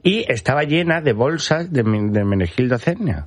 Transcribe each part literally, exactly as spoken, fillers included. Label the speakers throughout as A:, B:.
A: y estaba llena de bolsas de, de Menegildo Cegna.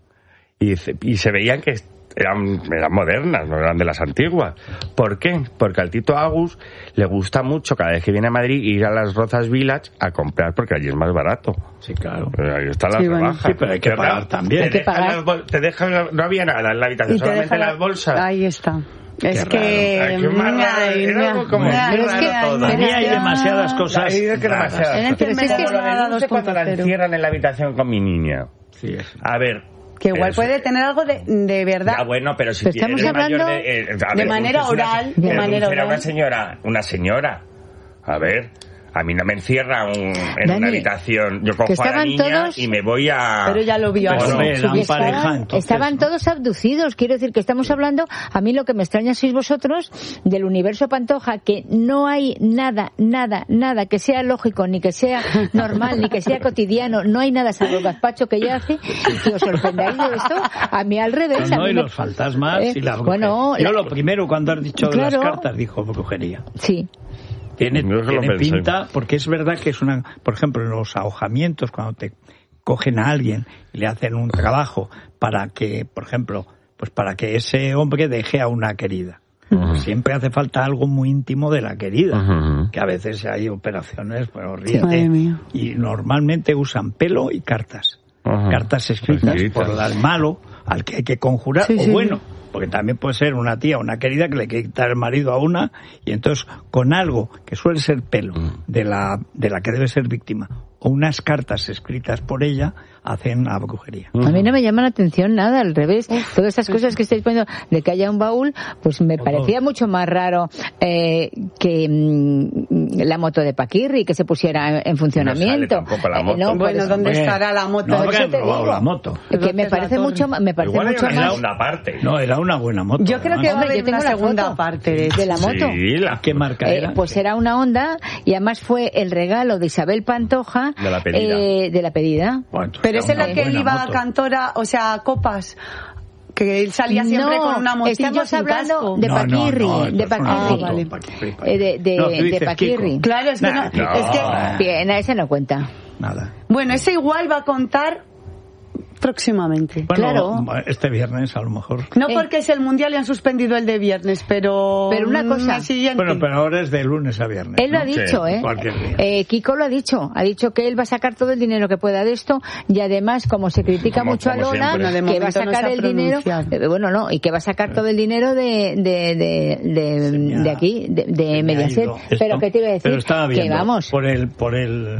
A: Y, y se veían que eran, eran modernas, no eran de las antiguas. ¿Por qué? Porque al Tito Agus le gusta mucho cada vez que viene a Madrid ir a las Rozas Village a comprar, porque allí es más barato.
B: Sí, claro.
A: Pero ahí está la
B: sí,
A: rebaja.
B: Bueno, sí, pero hay que pagar te, también.
A: Te,
B: Hay que
A: dejan
B: pagar.
A: Las, te dejan, no había nada en la habitación, solamente las bolsas.
C: Ahí está. Es
A: Qué
C: que...
A: Ay, qué mal,
C: ay,
A: era algo como
C: mira,
A: muy
C: es
A: raro
C: que
A: todo.
B: Tenía hay demasiadas cosas.
A: Hay que demasiadas
C: en
A: cosas.
C: es que
A: Como lo de Dulce cuando la encierran en la habitación con mi niña.
B: Sí, es.
A: A ver...
C: Que igual
A: eso.
C: puede tener algo de, de verdad.
A: Ya, bueno, pero si
C: pero estamos hablando
A: de, eh,
C: de
A: ver,
C: manera oral,
A: una,
C: de manera
A: era
C: oral.
A: una señora, una señora. A ver, a mí no me encierra un, en
D: Dani,
A: una habitación. Yo cojo a la niña
D: todos,
A: y me voy a...
C: Pero ya lo vio
A: bueno,
C: así.
B: Eran
D: estaban,
B: pareja, entonces,
D: estaban
B: ¿no?
D: todos abducidos. Quiero decir que estamos hablando, a mí lo que me extraña sois vosotros, del universo Pantoja, que no hay nada, nada, nada que sea lógico, ni que sea normal, ni que sea cotidiano. No hay nada salvo el gazpacho que ella hace. Que os sorprendáis de esto. A mí al revés.
B: No, no,
D: a mí
B: y
D: me...
B: los fantasmas
D: eh,
B: y la brujería.
D: Bueno,
B: Yo
D: la...
B: lo primero cuando has dicho de
D: claro.
B: las cartas dijo brujería.
D: Sí.
B: Tiene,
A: Yo es que lo
B: tiene
A: pensé.
B: pinta, porque es verdad que es una... Por ejemplo, en los ahojamientos, cuando te cogen a alguien y le hacen un trabajo para que, por ejemplo, pues para que ese hombre deje a una querida. Uh-huh. Siempre hace falta algo muy íntimo de la querida, uh-huh. que a veces hay operaciones pues, horribles, y normalmente usan pelo y cartas. Uh-huh. Cartas escritas, escritas por el malo, al que hay que conjurar, sí, o sí. bueno... porque también puede ser una tía, una querida que le quita el marido a una, y entonces con algo que suele ser pelo de la de la que debe ser víctima, o unas cartas escritas por ella, hacen la brujería.
D: A mí no me llama la atención nada, al revés. Todas estas cosas que estáis poniendo de que haya un baúl, pues me parecía mucho más raro eh, que mmm, la moto de Paquirri, que se pusiera en funcionamiento.
A: No sale la moto.
C: Eh, no, bueno, pues, ¿dónde bueno, estará la moto?
B: No habrán robado la moto.
D: Que me parece mucho, me parece
A: Igual
D: mucho
A: era
D: más...
A: una parte.
B: No, era una buena moto.
C: Yo creo que
D: Hombre,
C: va a
D: yo tengo
C: una
D: la
C: segunda
D: foto
C: parte de,
D: de la moto.
A: Sí, la...
B: ¿Qué marca era?
D: Eh, pues era una Honda, y además fue el regalo de Isabel Pantoja
A: de la pedida.
D: Eh, de la pedida.
B: Bueno,
C: pero es en la que él iba a Cantora, o sea, a Copas, que él salía siempre
D: no,
C: con una motilla.
D: Estamos hablando
C: casco.
D: de
B: no,
D: Paquirri,
B: no, no,
D: de Paquirri.
C: Ah, vale.
B: Paquirri, Paquirri.
D: Eh, de, de,
B: no,
D: de Paquirri.
B: Kiko.
C: Claro, es que
B: nah,
C: no,
B: no.
C: es que
D: bien, ese no cuenta.
B: Nada.
C: Bueno, ese igual va a contar próximamente.
B: Bueno,
D: claro.
B: Este viernes a lo mejor.
C: No
D: Eh.
C: porque es el mundial y han suspendido el de viernes, pero...
D: Pero una cosa.
C: Siguiente.
B: Bueno, pero ahora es de lunes a viernes.
D: Él lo
B: ¿no?
D: ha dicho,
A: Sí,
D: ¿eh?
B: cualquier día.
D: eh Kiko lo ha dicho. Ha dicho que él va a sacar todo el dinero que pueda de esto, y además, como se critica
A: Como-
D: mucho a
A: como
D: Lola,
A: siempre.
C: Bueno, de
D: que va a
C: momento no
D: sacar
C: se ha
D: el dinero...
C: pronunciado.
D: eh, bueno, no, y que va a sacar todo el dinero de de de, de,
B: Se me ha-
D: de aquí, de, de
B: se me ha
D: Mediaset.
B: ido esto,
D: Pero que te iba a decir,
B: pero estaba
D: que
B: viendo,
D: vamos...
B: por el por el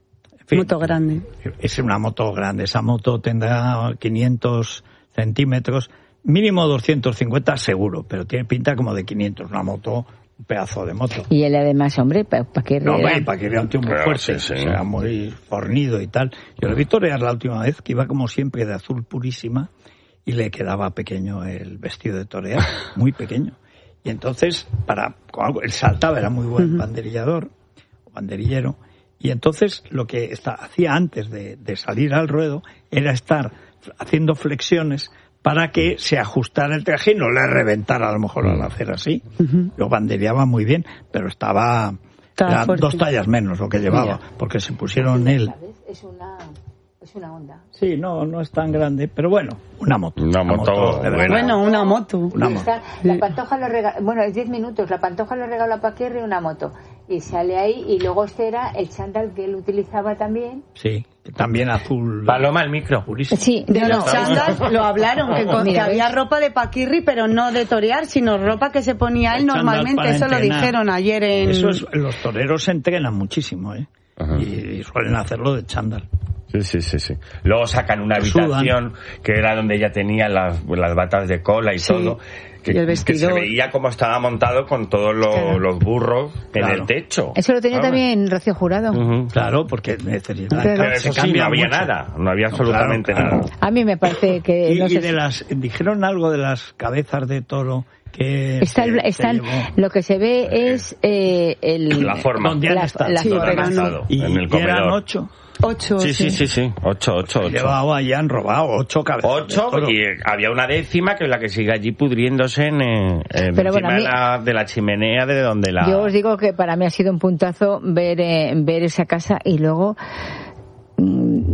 B: en fin,
C: Moto grande.
B: es una moto grande. Esa moto tendrá quinientos centímetros, mínimo doscientos cincuenta seguro, pero tiene pinta como de quinientos. Una moto, un pedazo de moto.
D: Y él además, hombre, para pa que...
B: No, hombre, para que era un tío muy
A: Claro,
B: fuerte,
A: sí, sí.
B: o sea, muy fornido y tal. Yo lo vi torear la última vez, que iba como siempre de azul purísima, y le quedaba pequeño el vestido de torear, muy pequeño. Y entonces, para él saltaba, era muy buen uh-huh. banderillador, banderillero, y entonces lo que está, hacía antes de, de salir al ruedo era estar haciendo flexiones para que se ajustara el traje y no le reventara a lo mejor al hacer así. Uh-huh. Lo bandereaba muy bien, pero estaba, era dos tallas menos lo que llevaba, porque se pusieron él.
D: Es una... Es una Honda.
B: Sí, no, no es tan grande, pero bueno, una moto.
A: Una moto
B: de
A: buena.
C: Bueno, una moto.
B: Una moto.
D: La Pantoja le regaló, bueno, es diez minutos, la Pantoja le regaló a Paquirri una moto, y sale ahí, y luego este era el chándal que él utilizaba también.
B: Sí, también azul.
A: Paloma al micro.
B: Purísimo.
D: Sí,
C: De
D: no,
C: los
D: no.
C: chándals lo hablaron, que, con,
D: Mira,
C: que había
D: ¿ves?
C: ropa de Paquirri, pero no de torear, sino ropa que se ponía él
B: El chándal
C: normalmente.
B: para
C: Eso lo
B: entrenar.
C: dijeron ayer en...
B: Eso es, los toreros se entrenan muchísimo, ¿eh? Y, y suelen hacerlo de chándal.
A: Sí, sí, sí, sí. Luego sacan una
B: Sudan.
A: habitación que era donde ella tenía las, las batas de cola y
C: Sí.
A: todo. Que,
C: Y el
A: que se
C: vestidor.
A: veía cómo estaba montado con todos lo-
C: Claro.
A: los burros en
B: Claro.
A: el techo.
D: Eso lo tenía
A: ¿Sabes?
D: también Rocío Jurado.
A: Ujú.
B: Claro, porque necesita.
D: Pero
A: Pero eso sí, no había nada. No había absolutamente
B: claro, claro.
A: nada.
D: A mí me parece que...
B: Y,
D: no
B: y
D: sé
B: de
D: si-
B: las, dijeron algo de las cabezas de toro que
D: Está el-
B: se- se
D: están,
B: llevó.
D: lo que se ve es eh, el,
A: La forma.
B: ¿Dónde han
D: la,
B: estado?
D: la
C: Sí,
D: forma.
C: pero no.
A: Lanzado
B: y,
A: en el
B: y eran
A: comedor.
B: ocho.
C: Ocho,
A: Sí, sí, sí, sí. Ocho, ocho, ocho.
B: Llevado ahí, han robado ocho cabezas.
A: Ocho,
B: de toro.
A: y eh, había una décima que es la que sigue allí pudriéndose en, eh, en
D: Pero
A: encima
D: bueno, a mí-
A: de, la, de la chimenea de donde la...
D: Yo os digo que para mí ha sido un puntazo ver eh, ver esa casa, y luego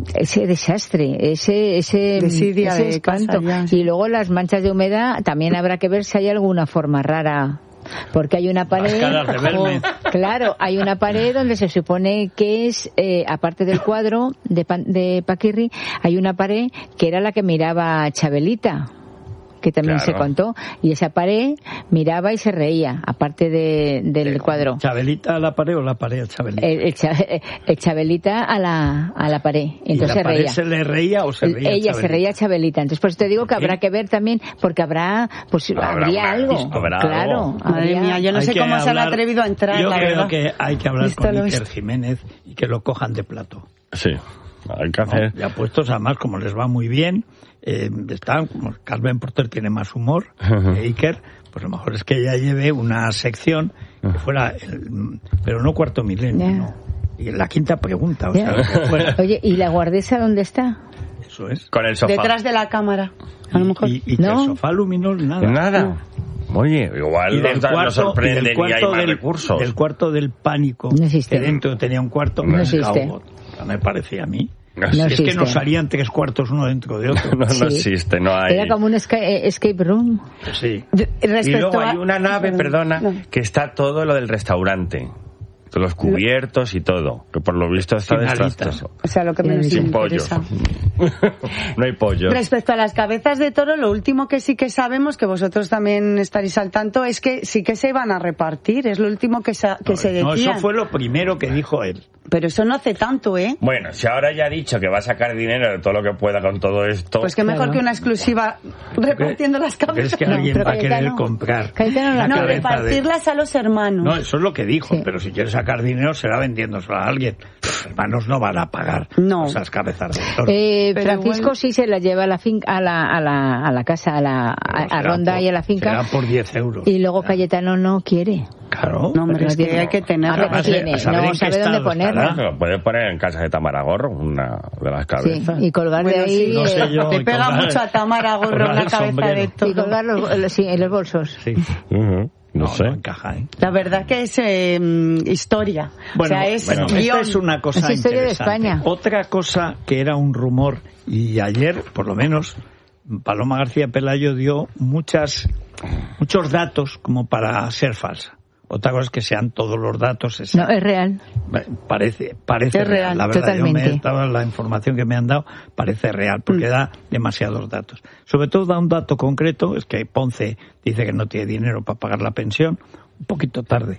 D: ese desastre, ese ese,
C: Desidia
D: ese
C: de
D: espanto.
C: casa ya, sí.
D: Y luego las manchas de humedad, también habrá que ver si hay alguna forma rara. Porque hay una pared,
B: Las caras de Belmez.
D: claro, hay una pared donde se supone que es, eh, aparte del cuadro de, Pan, de Paquirri, hay una pared que era la que miraba Chabelita, que también
A: Claro.
D: se contó, y esa pared miraba y se reía, aparte de, del cuadro.
B: ¿Chabelita a la pared o la pared a Chabelita?
D: El, el, Cha- el Chabelita a la, a la pared,
B: ¿Y
D: entonces
B: la
D: se
B: pared
D: reía.
B: se le reía o se reía
D: Ella
B: Chabelita?
D: se reía Chabelita. Entonces, pues te digo que habrá que ver también, porque habrá, pues
A: Habrá
D: habría
A: una-
D: algo.
A: habrá
D: claro.
A: algo.
C: Madre
D: habría-
C: mía, yo no
B: Hay
C: sé
B: que
C: cómo se han
B: hablar-
C: atrevido a entrar,
B: Yo
C: la
B: creo
C: verdad.
B: que hay que hablar
C: Visto
B: con
C: lo
B: Iker
C: visto.
B: Jiménez y que lo cojan de plato.
A: Sí, hay que
B: ¿no?
A: hacer...
B: Ya puestos, además, como les va muy bien, eh, están, como Carmen Porter tiene más humor
A: Ujú.
B: que Iker, pues lo mejor es que ella lleve una sección que fuera, el- pero no cuarto milenio,
D: Ya.
B: no. Y la quinta pregunta, o
D: Ya.
B: sea, lo que fuera.
D: Oye, ¿y la guardesa dónde está?
B: Eso es.
A: Con el sofá.
C: Detrás de la cámara. A lo mejor.
B: Y, y que
D: ¿No?
B: el sofá luminol, nada.
A: Nada. Oye, igual
B: Y del
A: nos, da- nos
B: cuarto, y
A: sorprende
B: del
A: y hay
B: cuarto
A: más
B: del,
A: recursos.
B: del cuarto del pánico,
D: No existe.
B: que dentro tenía un cuarto,
A: No
B: un
D: existe.
B: cowboy. Me parecía a mí.
A: No,
D: No
B: es
D: existe.
B: que nos salían tres cuartos uno dentro de otro.
A: no, no
D: Sí.
A: existe, no hay...
D: Era como un esca- eh, escape room.
B: Sí.
C: De-
A: Y
C: Respecto
A: luego
C: a-
A: hay una nave, perdona,
C: No.
A: que está todo lo del restaurante. Los cubiertos y todo, que por lo visto está
B: Sin
A: desastroso.
B: alitas.
C: O sea, lo que menos
A: Sin
C: me
A: pollo.
C: interesa.
A: No hay pollo.
C: Respecto a las cabezas de toro, lo último que sí que sabemos, que vosotros también estaréis al tanto, es que sí que se van a repartir. Es lo último que, sa- que
B: No,
C: se decía.
B: no, eso fue lo primero que dijo él.
C: Pero eso no hace tanto, ¿eh?
A: Bueno, si ahora ya ha dicho que va a sacar dinero de todo lo que pueda con todo esto...
C: Pues que mejor
D: Claro.
C: que una exclusiva repartiendo las
B: Porque
C: cabezas.
B: es que
D: No,
B: alguien
D: pero
B: va a querer
D: Cayetano-
B: comprar.
D: Cayetano la
B: la
C: No,
B: cabeza de-
C: repartirlas a los hermanos.
B: No, eso es lo que dijo,
D: Sí.
B: pero si quiere sacar dinero será vendiéndoselo a alguien. Los hermanos no van a pagar
C: No.
B: esas cabezas de toro.
D: Eh,
C: Pero
D: Francisco
C: igual-
D: sí se la lleva a la finca, a la, a la, a la casa, a la a,
B: Pero
D: a
B: será
D: Ronda
B: por-
D: y a la finca.
B: será por diez euros.
D: Y luego Cayetano no quiere.
B: Claro.
C: No, hombre,
D: Pero
C: es
D: no
C: que
D: tiene-
C: hay que tenerlo.
D: Ahora, ¿qué
B: Además,
D: tiene?
B: a saber
D: No
B: en qué
D: sabe dónde
B: estado
D: ponerla.
B: estará.
A: Lo puede poner en casa de Tamaragorro, una de las
D: Sí,
A: cabezas.
D: y colgar de
C: Bueno,
D: ahí
C: sí,
B: No sé
D: eh,
B: yo,
C: Te
B: y
C: pega
B: colgar-
C: mucho a Tamara Gorro
B: colgar
C: una
B: el
C: cabeza
B: sombrero.
C: de
D: y
C: toro.
D: colgar los, los- sí, en los bolsos.
B: Sí.
A: Ujú, no,
B: No,
A: sé.
B: no encaja, ¿eh?
C: La verdad que es eh, historia.
B: Bueno,
C: o sea, es
B: bueno,
C: guión.
B: esta es una cosa
D: Es historia de
B: interesante.
D: España.
B: Otra cosa que era un rumor, y ayer, por lo menos, Paloma García Pelayo dio muchas, muchos datos como para ser falsa. Otra cosa es que sean todos los datos.
D: No,
B: exactos.
D: es real.
B: Parece, parece
C: Es
B: real.
C: real,
B: La verdad, yo me
D: totalmente.
B: he dado la información que me han dado, parece real, porque
C: Mm.
B: da demasiados datos. Sobre todo da un dato concreto, es que Ponce dice que no tiene dinero para pagar la pensión, un poquito tarde.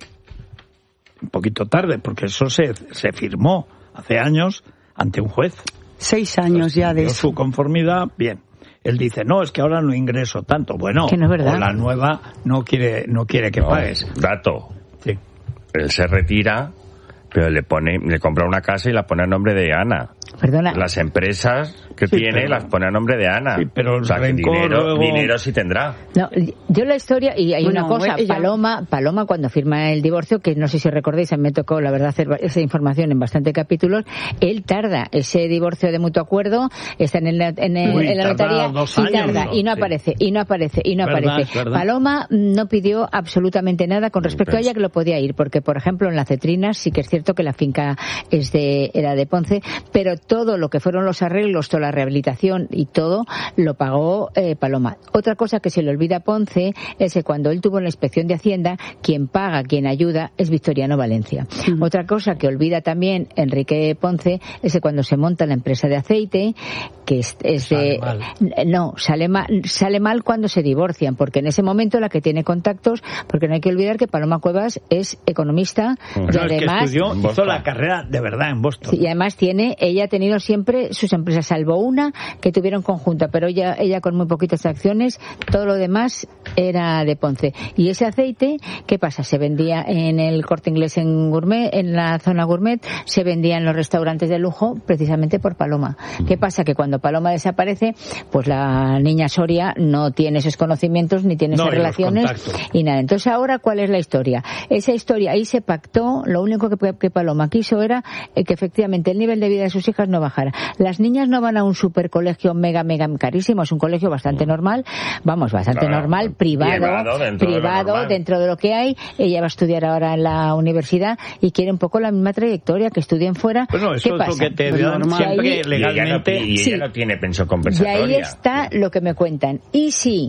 B: Un poquito tarde, porque eso se, se firmó hace años ante un juez.
C: Seis años ya de
B: Dio
C: eso.
B: su conformidad, bien. Él dice, no, es que ahora no ingreso tanto. Bueno,
D: Que no es verdad.
B: o la nueva no quiere, no quiere que
A: No,
B: pagues.
A: dato.
B: Sí.
A: Él se retira, pero le pone, le compra una casa y la pone a nombre de Ana.
D: Perdona.
A: Las empresas que
B: Sí,
A: tiene
B: pero-
A: las pone a nombre de Ana.
B: Sí, pero el
A: o sea, que
B: rencor
A: dinero,
B: luego-
A: dinero sí tendrá.
D: No, yo la historia, y hay
C: Bueno,
D: una cosa,
C: ella-
D: Paloma, Paloma cuando firma el divorcio, que no sé si recordáis, a mí me tocó la verdad hacer esa información en bastante capítulos, él tarda ese divorcio de mutuo acuerdo, está en, el, en, el-
B: Uy,
D: en la
B: tarda
D: notaría
B: dos
D: y
B: años,
D: tarda,
B: ¿no?
D: y no
B: Sí.
D: aparece, y no aparece, y no
B: Verdad,
D: aparece.
B: es verdad.
D: Paloma no pidió absolutamente nada con respecto a
A: Pues-
D: ella que lo podía ir, porque por ejemplo en la Cetrinas sí que es cierto que la finca es de, era de Ponce, pero todo lo que fueron los arreglos, toda la rehabilitación y todo lo pagó eh, Paloma. Otra cosa que se le olvida a Ponce es que cuando él tuvo la inspección de Hacienda, quien paga, quien ayuda es Victoriano Valencia. Otra cosa que olvida también Enrique Ponce es que cuando se monta la empresa de aceite, que es, es de...
B: Sale mal.
D: No, sale mal, sale mal cuando se divorcian, porque en ese momento la que tiene contactos, porque no hay que olvidar que Paloma Cuevas es economista y
B: Bueno, es que
D: además...
B: estudió,
A: En
B: hizo
A: Boston.
B: la carrera de verdad en Boston.
D: Sí, y además tiene, ella ha tenido siempre sus empresas, salvo una que tuvieron conjunta, pero ella, ella con muy poquitas acciones, todo lo demás era de Ponce. Y ese aceite, ¿qué pasa? Se vendía en el Corte Inglés en Gourmet, en la zona Gourmet, se vendía en los restaurantes de lujo precisamente por Paloma. ¿Qué pasa? Que cuando Paloma desaparece, pues la niña Soria no tiene esos conocimientos ni tiene
B: No,
D: esas
B: y los
D: relaciones
B: contactos.
D: y nada. Entonces ahora, ¿cuál es la historia? Esa historia, ahí se pactó, lo único que, que Paloma quiso era eh, que efectivamente el nivel de vida de sus hijas hijas no bajara. Las niñas no van a un supercolegio mega, mega carísimo, es un colegio bastante normal, vamos, bastante
A: claro,
D: normal, privado,
A: privado, dentro,
D: privado
A: de lo
D: dentro de lo que hay. Ella va a estudiar ahora en la universidad y quiere un poco la misma trayectoria, que estudien fuera.
B: Bueno, eso
D: ¿Qué
B: es
D: pasa?
B: lo que te
D: Pues
B: dan
D: normal.
B: siempre
D: Y ahí-
B: legalmente.
A: Y ella no, y ella
D: Sí.
A: no tiene pensión
D: Y
A: compensatoria.
D: ahí está lo que me cuentan. Y si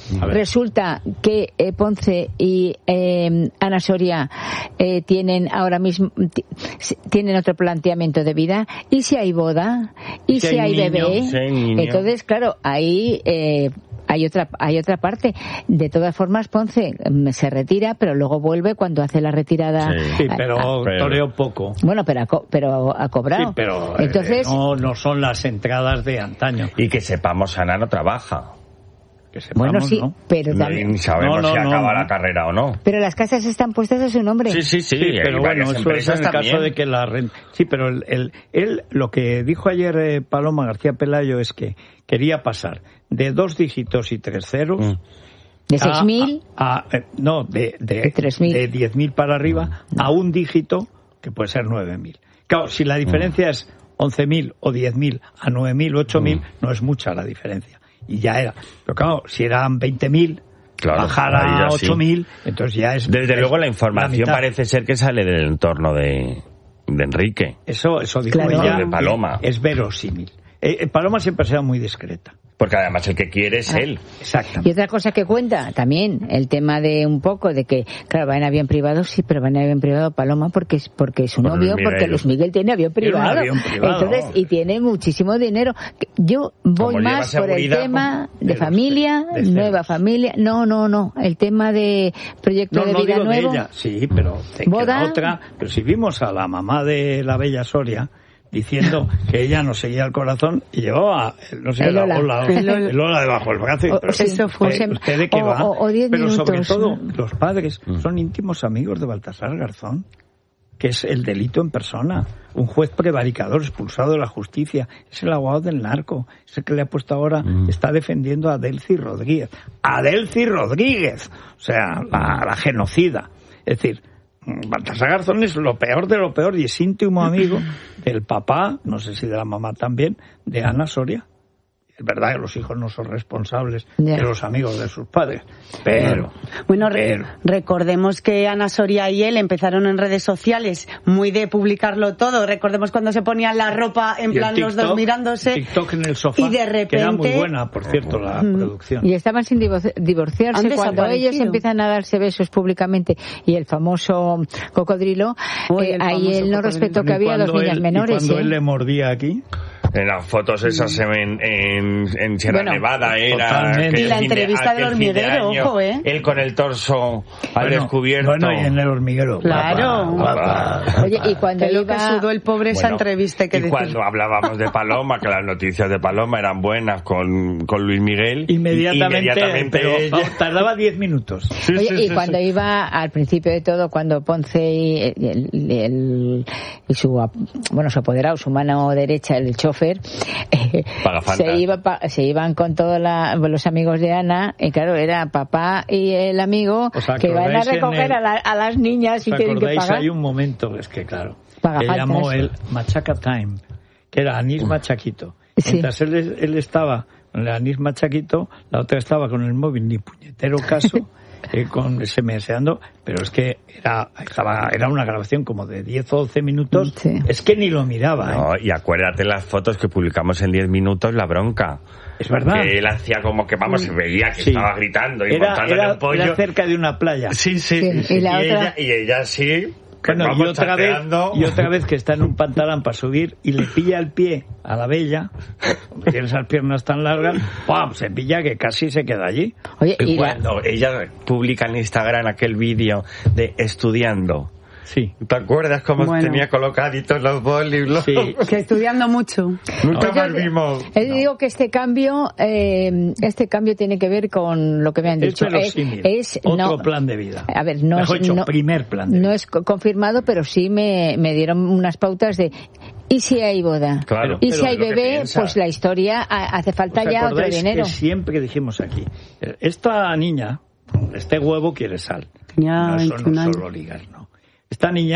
D: resulta que eh, Ponce y eh, Ana Soria eh, tienen ahora mismo t- tienen otro planteamiento de vida, y si hay boda, y
B: Si
D: si
B: hay
D: hay
B: niño,
D: bebé,
A: si hay niño.
D: entonces claro, ahí eh, hay otra hay otra parte. De todas formas, Ponce mm, se retira, pero luego vuelve cuando hace la retirada.
A: Sí.
B: Sí,
D: a-
B: pero
D: a-
A: pero-
B: toreó poco.
D: bueno, pero ha, co- pero ha cobrado.
B: Sí, pero eh,
D: entonces
B: no, no son las entradas de antaño.
A: Y que sepamos, Ana no trabaja.
B: Que sepamos,
D: bueno, sí,
B: ¿no?
D: pero
A: No,
D: también-
A: ni sabemos
B: No, no,
A: si
B: no,
A: acaba
B: no.
A: la carrera o no.
D: pero las casas están puestas a su nombre.
A: Sí, sí, sí.
B: Sí,
A: y
B: pero
A: varias
B: bueno, eso es
A: empresas
B: en el
A: también.
B: caso de que la renta... Sí, pero el, el- él, lo que dijo ayer eh, Paloma García Pelayo es que quería pasar de dos dígitos y tres ceros...
A: Mm.
D: De seis mil
B: a- a- eh, no, de, de,
D: De tres mil.
B: de diez mil para arriba a un dígito que puede ser nueve mil. Claro, si la diferencia es once mil o diez mil a nueve mil o ocho mil, no es mucha la diferencia. Y ya era. Pero claro, si eran veinte mil,
A: Claro,
B: bajar
A: ahí
B: a
A: ya sí.
B: ocho mil, entonces ya es...
A: Desde
B: es
A: luego la información
B: mitad.
A: parece ser que sale del entorno de, de Enrique.
B: Eso, eso dijo
D: Claro.
B: ella.
A: De Paloma.
B: Es verosímil. Eh, eh, Paloma siempre ha sido muy discreta.
A: Porque además el que quiere es él.
B: Exactamente.
D: Y otra cosa que cuenta también, el tema de un poco de que, claro, va en avión privado, sí, pero va en avión privado Paloma porque es porque es su
A: Por
D: novio,
A: Luis
D: porque
A: Miguel.
D: Luis Miguel tiene avión
B: Tiene un
D: privado.
B: avión privado.
D: Entonces, y tiene muchísimo dinero. Yo voy
A: Como lleva
D: más por el
A: seguridad,
D: tema
B: de
D: de
B: los-
D: familia,
B: de ceros.
D: nueva familia. No, no, no. El tema de proyecto
B: No,
D: de
B: no
D: vida
B: digo
D: nuevo.
B: de ella, sí, pero de que
D: Boda.
B: la otra, pero si vimos a la mamá de la Bella Soria diciendo que ella nos seguía el corazón y llevaba, no sé,
D: El
B: la
D: Lola.
B: bola,
C: El Lola.
B: el Lola debajo del brazo.
D: O-
B: Pero
D: sí,
C: eso fue.
B: ¿usted, usted de qué
D: O-
B: va?
D: o- o diez
B: pero sobre
D: minutos.
B: todo, los padres son íntimos amigos de Baltasar Garzón, que es el delito en persona. Un juez prevaricador expulsado de la justicia. Es el abogado del narco. Es el que le ha puesto ahora, está defendiendo a Delcy Rodríguez. ¡A Delcy Rodríguez! O sea, la, la genocida. Es decir, Baltasar Garzón es lo peor de lo peor y es íntimo amigo del papá, no sé si de la mamá también, de Ana Soria. Es verdad que los hijos no son responsables
D: Ya.
B: de los amigos de sus padres, pero...
C: Bueno, re-
B: pero-
C: recordemos que Ana Soria y él empezaron en redes sociales muy de publicarlo todo. Recordemos cuando se ponían la ropa en
B: y el
C: plan los dos
B: TikTok,
C: mirándose.
B: TikTok en el sofá,
C: y de repente-
B: que era muy buena, por cierto, la producción.
D: Y estaban sin divorci- divorciarse
C: Han
D: cuando
C: desaparecido.
D: ellos empiezan a darse besos públicamente y el famoso cocodrilo,
C: Uy,
D: eh,
C: el
D: ahí
C: famoso
D: él no
C: cocodrilo.
D: respetó que
B: Y
D: había dos
B: cuando
D: niñas
B: él-
D: menores.
B: Y cuando
D: ¿eh?
B: él le mordía aquí,
A: En las fotos esas en, en, en Sierra
D: Bueno,
A: Nevada era...
B: totalmente.
A: aquel
C: Y la
A: fin de-
C: entrevista del
A: aquel fin de
C: hormiguero,
A: año,
C: ojo, ¿eh?
A: Él con el torso al
B: bueno,
A: descubierto.
B: Bueno, y en el hormiguero.
C: Claro.
B: Guapa, guapa.
D: Oye, y cuando
C: De lo que
D: iba...
C: sudó el pobre esa
A: Bueno,
C: entrevista que
A: y
C: decir.
A: cuando hablábamos de Paloma, que las noticias de Paloma eran buenas con, con Luis Miguel,
B: Inmediatamente,
A: inmediatamente
B: pero
A: ella-
B: vamos, tardaba diez minutos.
A: Sí,
D: Oye,
A: sí,
D: y
A: sí,
D: cuando
A: sí.
D: iba al principio de todo, cuando Ponce y, el- el- y su ap- bueno su apoderado, su mano derecha, el chofer, eh,
A: Pagafantas.
D: se iba pa- se iban con todos los amigos de Ana, y claro, era papá y el amigo
B: ¿Os
D: que van a
B: acordáis en
D: recoger
B: el-
D: a, la- a las niñas y
B: ¿Os
D: tienen que
B: acordáis?
D: pagar.
B: Hay un momento, es que claro,
D: Paga
B: que
D: faltas.
B: llamó el Machaca Time, que era Anís Machaquito.
D: Sí.
B: Mientras él, él estaba con el Anís Machaquito, la otra estaba con el móvil, ni puñetero caso, eh, con SMSeando, pero es que era estaba era una grabación como de diez o doce minutos,
D: Sí.
B: es que ni lo miraba, ¿eh?
A: No, y acuérdate las fotos que publicamos en diez minutos, la bronca.
B: Es verdad.
A: Que él hacía como que, vamos, se veía que
B: Sí.
A: estaba gritando y
B: Era,
A: montándole
B: era,
A: un pollo.
B: era cerca de una playa.
A: Sí, sí.
D: Sí,
A: sí.
D: y la
A: y,
D: otra-
A: ella, y ella sí. que
B: Bueno, y
A: vamos
B: otra, vez,
A: chateando.
B: y otra vez que está en un pantalón para subir y le pilla el pie a la Bella, como tiene esas piernas tan largas, ¡pam! Se pilla que casi se queda allí.
D: Oye,
A: Y
D: y la-
A: cuando ella publica en Instagram aquel vídeo de estudiando,
B: Sí.
A: ¿te acuerdas cómo
C: Bueno.
A: tenía colocaditos los bolis? los-
B: Sí.
C: Que estudiando mucho.
A: Nunca
D: Pues
A: más
D: yo-
A: vimos.
D: eh, digo que este cambio, eh, este cambio tiene que ver con lo que me han
B: Es
D: dicho.
B: verosímil.
D: Es,
B: Otro
D: no,
B: plan de vida.
D: A ver, no
B: Mejor
D: es,
B: dicho,
D: no,
B: primer plan de
D: no
B: vida.
D: es co- confirmado, pero sí me, me dieron unas pautas de ¿y si hay boda?
A: Claro.
D: ¿Y
A: Pero
D: si hay
A: es lo que
D: bebé?
A: piensa.
D: Pues la historia ha- hace falta
B: ¿Os
D: ya otro
B: acordáis
D: dinero.
B: que siempre dijimos aquí, esta niña, este huevo quiere sal.
C: Tenía
B: No, eso
C: veintiún
B: no
C: años.
B: solo ligar, no. Esta niña pues,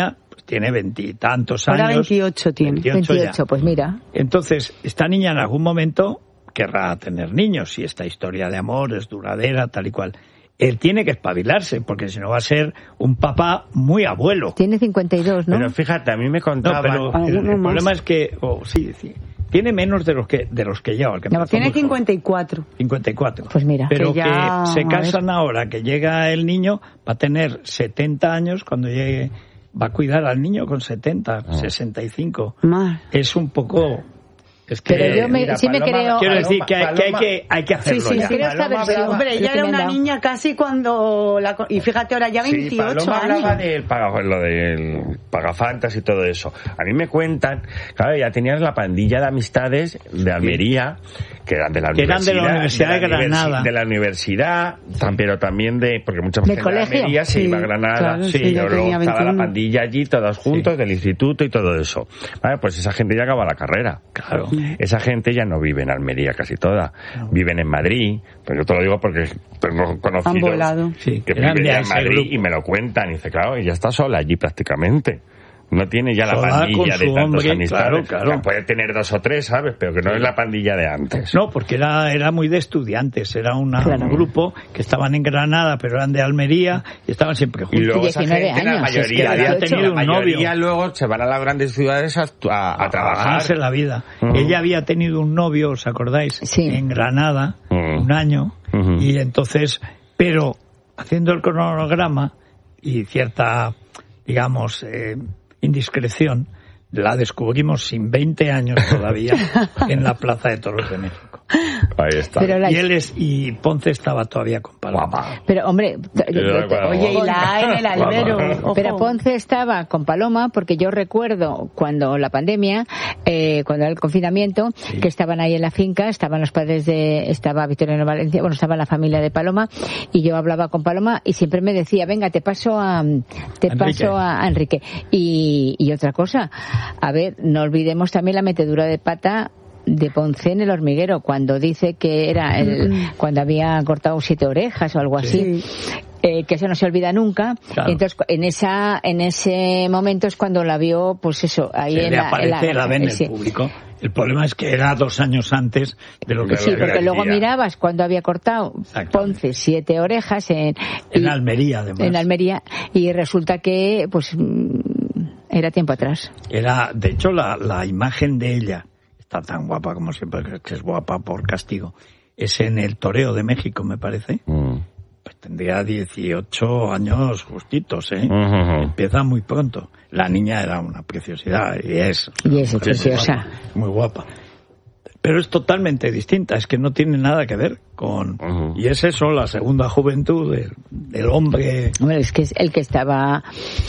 B: tiene veintitantos
C: Ahora
B: años.
C: veintiocho tiene.
B: veintiocho,
D: veintiocho, pues mira.
B: Entonces, esta niña en algún momento querrá tener niños, si esta historia de amor es duradera, tal y cual. Él tiene que espabilarse, porque si no va a ser un papá muy abuelo.
D: Tiene cincuenta y dos, ¿no?
A: Pero fíjate, a mí me
B: No,
A: contaban...
B: pero el, el problema es que, oh, sí, sí, tiene menos de los que de los que lleva. El que
C: No,
B: empezó
C: tiene
B: muy joven.
C: cincuenta y cuatro.
B: cincuenta y cuatro.
D: Pues mira.
B: Pero
C: Que
B: que,
C: ya,
B: se
C: a
B: casan
C: ver.
B: ahora, que llega el niño, va a tener setenta años cuando llegue, va a cuidar al niño con setenta, sesenta y cinco.
C: Más.
B: Es un poco... Es que,
D: Pero yo me-
A: mira,
D: sí me
A: Paloma-
D: creo-
B: quiero
A: Paloma-
B: decir que hay, que hay
A: Paloma-
B: que hay que hacerlo
C: Sí, sí,
B: ya.
C: sí.
D: Creo esta
A: Paloma
D: versión.
A: hablaba-
C: Hombre, ella
D: Lo que
C: era
D: me han
C: una
D: dado.
C: niña casi cuando... La, co- y fíjate, ahora ya
A: Sí,
C: veintiocho
A: Paloma hablaba
C: años.
A: del paga- lo del pagafantas y todo eso. A mí me cuentan, claro, ya tenías la pandilla de amistades de Almería, que eran de la
B: Que eran de
A: universidad,
B: la Universidad de
A: universi-
B: Granada.
A: de la universidad, tam- pero también de, porque mucha
D: ¿Del
A: gente de
D: colegio?
A: Almería se
C: Sí,
A: iba a Granada,
C: claro, sí,
A: y
C: ya
A: luego
C: tenía
A: estaba la
C: veintiuno.
A: pandilla allí, todos juntos, del instituto y todo eso. Vale, pues esa gente ya acaba la carrera.
B: Claro.
A: Esa gente ya no vive en Almería casi toda. Viven en Madrid, pero yo te lo digo porque tengo conocidos
C: Han volado.
B: Sí,
A: que
B: eran
A: viven
B: de
A: ya en
B: ese
A: Madrid
B: grupo.
A: y me lo cuentan. Y dice, claro, y ya está sola allí prácticamente. No tiene ya la
B: Sola
A: pandilla
B: con
A: de
B: su
A: tantos
B: hombre,
A: amistades.
B: claro, claro.
A: O sea, puede tener dos o tres, ¿sabes? Pero que no es la pandilla de antes.
B: No, porque era, era muy de estudiantes, era una-
D: Claro.
B: un grupo que estaban en Granada, pero eran de Almería y estaban siempre
A: Y
B: juntos.
A: luego esa
D: diecinueve
A: gente, la
D: años, es que
A: mayoría,
B: había
A: la
B: tenido un
A: mayoría
B: novio.
A: luego se van a las grandes ciudades a, a, a trabajar.
B: ganarse la vida.
A: Ujú.
B: Ella había tenido un novio, ¿os acordáis?
D: Sí.
B: En Granada,
A: Ujú.
B: un año,
A: Ujú.
B: y entonces, pero haciendo el cronograma y cierta, digamos, eh, indiscreción, la descubrimos sin veinte años todavía en la Plaza de Toros de México.
A: Ahí está.
D: Pero la-
B: Y él es, y Ponce estaba todavía con Paloma.
A: Guapa.
D: Pero, hombre, t-
A: Yo
D: yo-
A: recuerdo-
C: Oye, y la A en el albero. Ojo.
D: pero Ponce estaba con Paloma porque yo recuerdo cuando la pandemia, eh, cuando era el confinamiento, que estaban ahí en la finca, estaban los padres de, estaba Victoriano Valencia, bueno, estaba la familia de Paloma y yo hablaba con Paloma y siempre me decía, venga, te paso a, te
B: Enrique.
D: paso a, a Enrique. Y, y otra cosa, a ver, no olvidemos también la metedura de pata de Ponce en El Hormiguero, cuando dice que era el, cuando había cortado siete orejas o algo así. Eh, que eso no se olvida nunca.
B: Claro.
D: Y entonces en esa en ese momento es cuando la vio, pues eso, ahí
B: Se
D: en
B: le
D: la,
B: aparece,
D: en
B: la ve en el
D: sí.
B: público. El problema es que era dos años antes de lo que
A: Sí,
D: Sí,
B: se
A: pero-
D: porque luego
A: decía.
D: mirabas cuando había cortado
B: Exactamente.
D: Ponce siete orejas en,
B: En
D: y-
B: Almería, además.
D: en Almería y resulta que pues mm, era tiempo atrás.
B: Era, de hecho, la, la imagen de ella, está tan guapa como siempre, que- que es guapa por castigo, es en el Toreo de México, me parece.
A: Mm.
B: Pues tendría dieciocho años justitos, ¿eh?
A: Ujú.
B: Empieza muy pronto. La niña era una preciosidad y es
D: Y es
B: muy
D: preciosa.
B: guapa, muy guapa. Pero es totalmente distinta, es que no tiene nada que ver con...
A: Ujú.
B: Y es eso, la segunda juventud del, del hombre...
D: Bueno, es que es el que estaba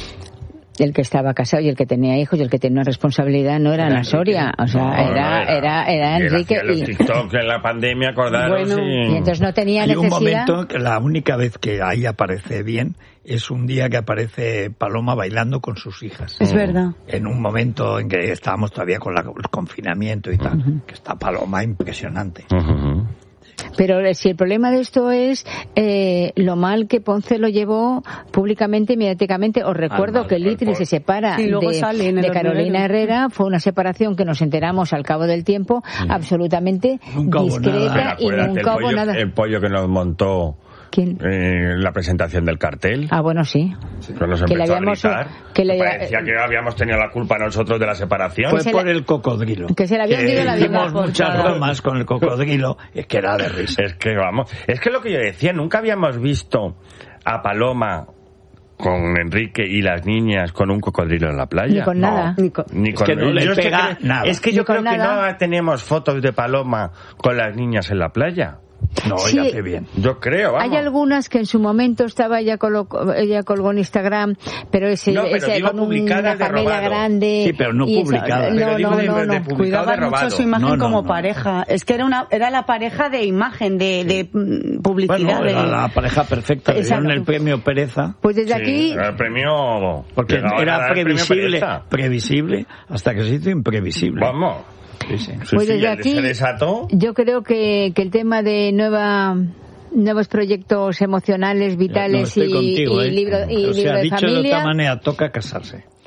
D: el que estaba casado y el que tenía hijos y el que tenía una responsabilidad no era
B: Era
D: Ana Soria,
B: Enrique.
D: o sea,
A: No,
D: era,
A: no,
D: era, era
A: Y él
D: Enrique
A: hacía los
D: y,
A: TikTok en la pandemia, acordaros.
C: Bueno,
A: y...
D: y entonces no tenía
B: Hay un
D: necesidad.
B: momento que la única vez que ahí aparece bien es un día que aparece Paloma bailando con sus hijas.
C: Es verdad.
B: En un momento en que estábamos todavía con la- el confinamiento y tal, que está Paloma impresionante.
A: Ujú.
D: Pero eh, si el problema de esto es eh, lo mal que Ponce lo llevó públicamente y mediáticamente, os recuerdo
B: mal,
D: que
B: por-
D: Litri
B: por-
D: se separa
C: Sí, luego
D: de,
C: sale en el
D: de Carolina
C: hormiguero.
D: Herrera, fue una separación que nos enteramos al cabo del tiempo, absolutamente
B: Nunca hubo
D: discreta
B: nada.
D: y
A: Acuérdate,
D: nunca
A: el
D: hubo
A: pollo,
D: nada.
A: el pollo que nos montó
D: ¿Quién?
A: eh, la presentación del cartel.
D: Ah, bueno, sí.
A: Cuando se
D: Que le
A: empezó
D: habíamos-
A: a gritar,
D: que le-
A: parecía que habíamos tenido la culpa nosotros de la separación.
B: Fue
D: se
B: por
D: le-
B: el cocodrilo.
D: que se le había hundido la vida.
B: hicimos muchas
C: Claro.
B: bromas con el cocodrilo, es que era de risa.
A: Es que vamos, es que lo que yo decía, nunca habíamos visto a Paloma con Enrique y las niñas con un cocodrilo en la playa.
D: Ni con
A: No.
D: nada.
C: Ni con-
A: Ni
B: Es
A: con
B: que no le
A: yo es que
B: pega
A: creo-
B: nada.
A: Es que
D: Ni
A: yo
D: con
A: creo que
D: nada.
A: no tenemos fotos de Paloma con las niñas en la playa.
B: No,
D: Sí.
B: ella hace bien.
A: Yo creo, vamos.
D: Hay algunas que en su momento estaba ella, colo- ella colgó en Instagram, pero ese,
A: No, pero
D: ese
A: digo
D: con una
A: publicadas de
D: Pamela
A: robado.
D: grande.
B: Sí, pero no
D: y eso-
B: publicadas.
D: no,
A: Pero digo
D: no,
A: de-
D: no,
A: de
D: no.
A: publicado
C: Cuidaban
A: de
C: mucho
A: robado.
C: su imagen
B: No, no,
C: como
B: no.
C: pareja. Es que era una era la pareja de imagen, de, de mm, publicidad.
B: Bueno, era
C: de-
B: la pareja perfecta, le dieron
D: Exacto.
B: el premio Pereza,
D: Pues desde
A: Sí,
D: aquí,
A: el premio...
B: porque
A: llegaban a
B: era
A: dar el premio
B: previsible,
A: Pereza.
B: previsible, hasta que se hizo imprevisible.
A: Vamos.
B: Sí, sí.
A: Sí,
D: pues
A: sí,
D: desde
A: el-
D: aquí,
A: se desató.
D: yo creo que, que el tema de nueva nuevos proyectos emocionales,
B: No
D: vitales
B: estoy
D: y,
B: contigo,
D: y
B: ¿eh?
D: libro, y
B: O sea,
D: libro de
B: dicho de
D: familia.
B: otra manera, toca casarse.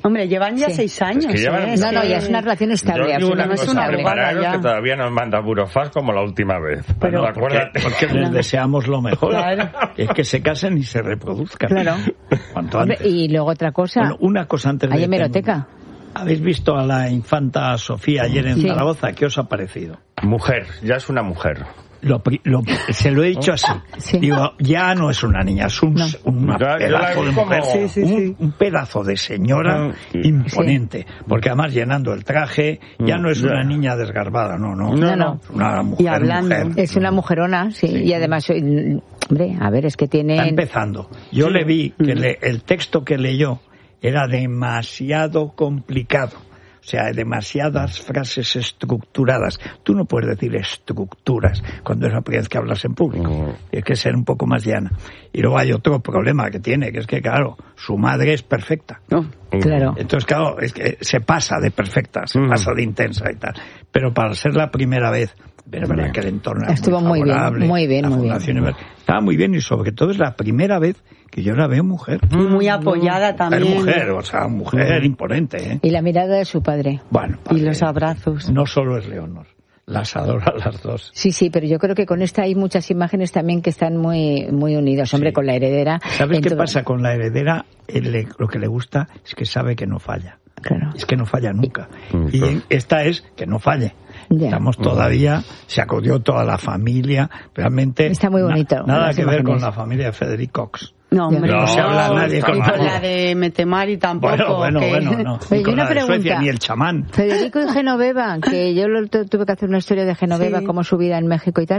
C: Hombre, llevan ya
D: Sí.
C: seis años.
A: Es que llevan-
C: ¿eh?
D: No, no,
C: que-
D: ya es una relación estable,
A: Yo digo una
D: absolutamente
C: es una
A: cosa,
D: estable.
C: bobada
A: prepararos
C: ya.
A: que todavía nos manda Burofax como la última vez.
C: Pero-
A: ¿No te acuerdas?
B: Porque les deseamos lo mejor.
C: Claro.
B: Es que se casen y se reproduzcan.
D: Claro.
B: Cuanto
D: Hombre,
B: antes.
D: y luego otra cosa,
B: Bueno, una cosa antes de...
D: hay hemeroteca.
B: ¿Habéis visto a la infanta Sofía ayer en
D: Sí.
B: Zaragoza? ¿Qué os ha parecido?
A: Mujer, ya es una mujer.
B: Lo, pri- lo- se lo he dicho así.
D: Sí.
B: Digo, ya no es una niña, es un,
D: No.
B: una
A: Yo- yo la
B: pedazo
A: vi
B: de
A: como-
B: mujer,
C: Sí, sí,
B: un,
C: sí.
B: un pedazo de señora
A: Sí.
B: imponente, porque además llenando el traje, ya no es
A: Ya.
B: una niña desgarbada, no, no,
D: No, no.
B: es una mujer,
C: Y hablando.
B: mujer.
D: Es una mujerona, sí, y además, soy- hombre, a ver, es que
B: Está
D: tiene...
B: empezando. Yo le vi que le- el texto que leyó era demasiado complicado. O sea, demasiadas frases estructuradas. Tú no puedes decir estructuras cuando es la primera vez que hablas en público.
A: Mm.
B: Tienes que ser un poco más llana. Y luego hay otro problema que tiene, que es que, claro, su madre es perfecta.
C: No.
D: Claro.
B: Entonces, claro, es que se pasa de perfecta, se
A: Mm.
B: pasa de intensa y tal. Pero para ser la primera vez, pero es verdad que el entorno era
D: Estuvo muy bien,
B: favorable,
D: muy bien,
B: la
D: muy bien.
B: Fundación Iber- Estaba muy bien y sobre todo es la primera vez que yo la veo mujer.
C: Y muy apoyada
B: Es
C: también.
B: mujer, o sea, mujer imponente, ¿eh?
D: Y la mirada de su padre.
B: Bueno,
C: Y
B: padre,
C: los abrazos.
B: no solo es Leonor, las adora a las dos.
D: Sí, sí, pero yo creo que con esta hay muchas imágenes también que están muy muy unidos. Hombre,
B: Sí.
D: con la heredera.
B: ¿Sabes
D: en
B: qué
D: todo-
B: pasa con la heredera? Él le- lo que le gusta es que sabe que no falla.
D: Claro.
B: Es que no falla nunca.
A: Mm,
B: Y
A: claro.
B: esta es que no falle.
D: Ya.
B: Estamos todavía, se acudió toda la familia, realmente...
D: Está muy bonito,
B: nada
D: las
B: que ver con
D: imágenes.
B: la familia de Federic Cox.
C: No, hombre,
A: No se habla
B: nadie con
C: y
B: nadie.
C: con la de Metemari tampoco.
B: Bueno, bueno,
C: que-
B: bueno, no.
D: Oye,
B: Ni con
D: una
B: la de Suecia,
D: pregunta.
B: ni el chamán.
D: Federico y Genoveva, que yo lo, tu- tuve que hacer una historia de Genoveva,
C: Sí.
D: como su vida en México y tal.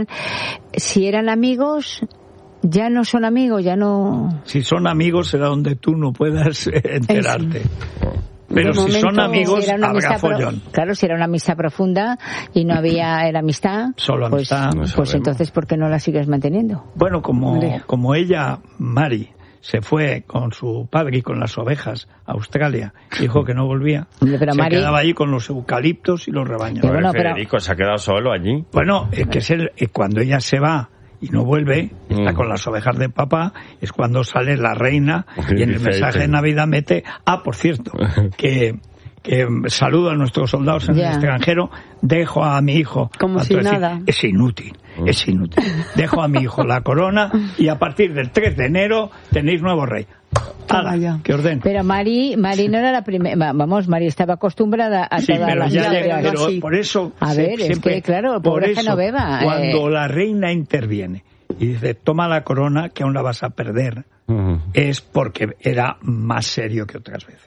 D: Si eran amigos, ya no son amigos, ya no...
B: Si son amigos será donde tú no puedas eh, enterarte. Pero
C: De
B: si son
C: momento,
B: amigos,
D: Si era una
B: habrá
D: amistad pro-
B: follón.
D: Claro, si era una amistad profunda y no había era amistad,
B: Solo
D: pues,
B: amistad.
A: No
D: pues
A: sabemos.
D: entonces ¿por qué no la sigues manteniendo?
B: Bueno, como,
C: Hombre.
B: como ella, Mari, se fue con su padre y con las ovejas a Australia, dijo que no volvía,
D: Hombre, pero
B: se
D: Mari-
B: quedaba allí con los eucaliptos y los rebaños.
D: Pero bueno,
A: Pobre
D: pero-
A: Federico se ha quedado solo allí.
B: Bueno, es que es el, eh, cuando ella se va y no vuelve, está
A: Mm.
B: con las ovejas de papá, es cuando sale la reina y en el
A: Dice,
B: mensaje de
A: dice.
B: Navidad mete, ah, por cierto, que, que saludo a nuestros soldados en
D: Ya.
B: el extranjero, dejo a mi hijo.
C: Como si
B: Tanto decir,
C: nada.
B: Es inútil, es inútil. Dejo a mi hijo la corona y a partir del tres de enero tenéis nuevo rey.
C: Toma
B: ¡Hala!
C: ya.
B: ¡Qué orden!
D: Pero Mari, Mari no era la primera, vamos, Mari estaba acostumbrada a
B: Sí,
D: todas
B: pero
D: las
B: ya
C: Ya,
B: llega-
C: pero
D: historias.
C: no
B: pero
C: así.
B: por eso
D: A
B: se-
D: ver, es
B: siempre-
D: que, claro,
B: por
D: pobre
B: eso,
D: Genoveva,
B: cuando
D: eh.
B: la reina interviene y dice toma la corona que aún la vas a perder,
A: Ujú.
B: es porque era más serio que otras veces.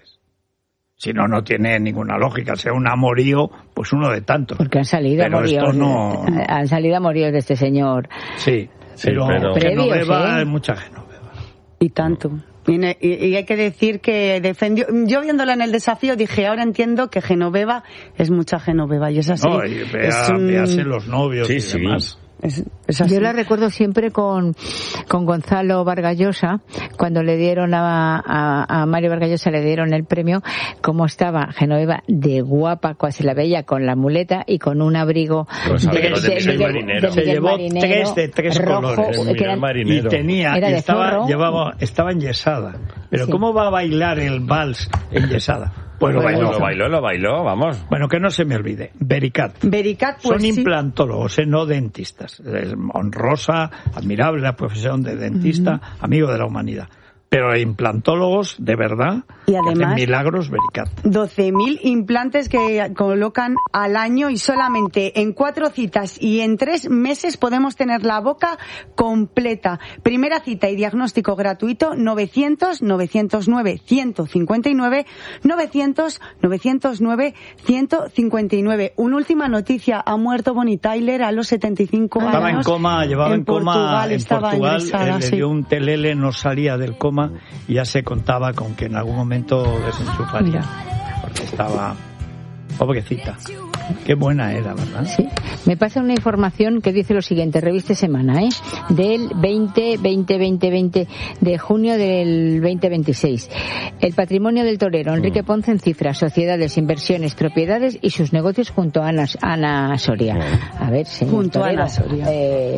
B: Si no, no tiene ninguna lógica. Sea un amorío, pues uno de tantos.
D: Porque han salido
B: Pero
D: amoríos.
B: esto no-
D: de- Han salido amoríos de este señor.
B: Sí,
A: Sí,
B: pero,
A: pero-
D: Previos,
B: Genoveva
D: ¿eh?
B: es mucha Genoveva.
C: Y tanto. Y, ne- y- y hay que decir que defendió. Yo viéndola en el desafío dije, ahora entiendo que Genoveva es mucha Genoveva. Y es así.
B: No, y vea,
C: es un-
B: véase los novios
A: Sí,
B: y
A: sí.
B: demás.
C: es- es así.
D: Yo la recuerdo siempre con, con Gonzalo Vargallosa, cuando le dieron a, a, a Mario Vargallosa le dieron el premio, como estaba Genoveva de guapa, casi la veía con la muleta y con un abrigo
A: Los abrigos de Miguel Marinero.
D: de
B: Se
D: Miguel
B: llevó
D: Marinero,
B: tres de tres
D: rojo,
B: colores.
A: De
D: que
A: Miguel
D: eran-
A: Marinero.
B: Y tenía,
D: Era
B: y
D: de
B: estaba,
D: zorro.
B: llevaba, estaba enyesada. Pero
D: Sí.
B: ¿cómo va a bailar el vals enyesada? Pues lo
A: Bueno,
B: bailó.
A: lo bailó, lo bailó, vamos.
B: Bueno, que no se me olvide. Vericat.
C: Vericat, pues
B: Son
C: sí.
B: implantólogos, eh, no dentistas. Es honrosa, admirable la profesión de dentista, amigo de la humanidad. Pero implantólogos, de verdad,
C: Y
B: que hacen
C: además-
B: milagros, Vericat.
C: doce mil implantes que colocan al año y solamente en cuatro citas y en tres meses podemos tener la boca completa. Primera cita y diagnóstico gratuito novecientos, novecientos nueve, ciento cincuenta y nueve, novecientos, novecientos nueve, ciento cincuenta y nueve. Una última noticia, ha muerto Bonnie Tyler a los setenta y cinco años.
B: Estaba en coma, llevaba en, coma
C: Portugal,
B: en
C: estaba
B: Portugal,
C: ingresada,
B: eh, le
C: sí.
B: dio un telele, no salía del coma y ya se contaba con que en algún momento desenchufaría. Porque estaba pobrecita. Qué buena era, ¿verdad?
D: Sí. Me pasa una información que dice lo siguiente, revista Semana, ¿eh? Del veinte, veinte, veinte, veinte de junio del veinte veintiséis. El patrimonio del torero, Enrique Ponce en cifras, sociedades, inversiones, propiedades y sus negocios junto a Ana, Ana Soria. A ver, señor
C: Junto a
D: torero,
C: Ana Soria.
D: eh,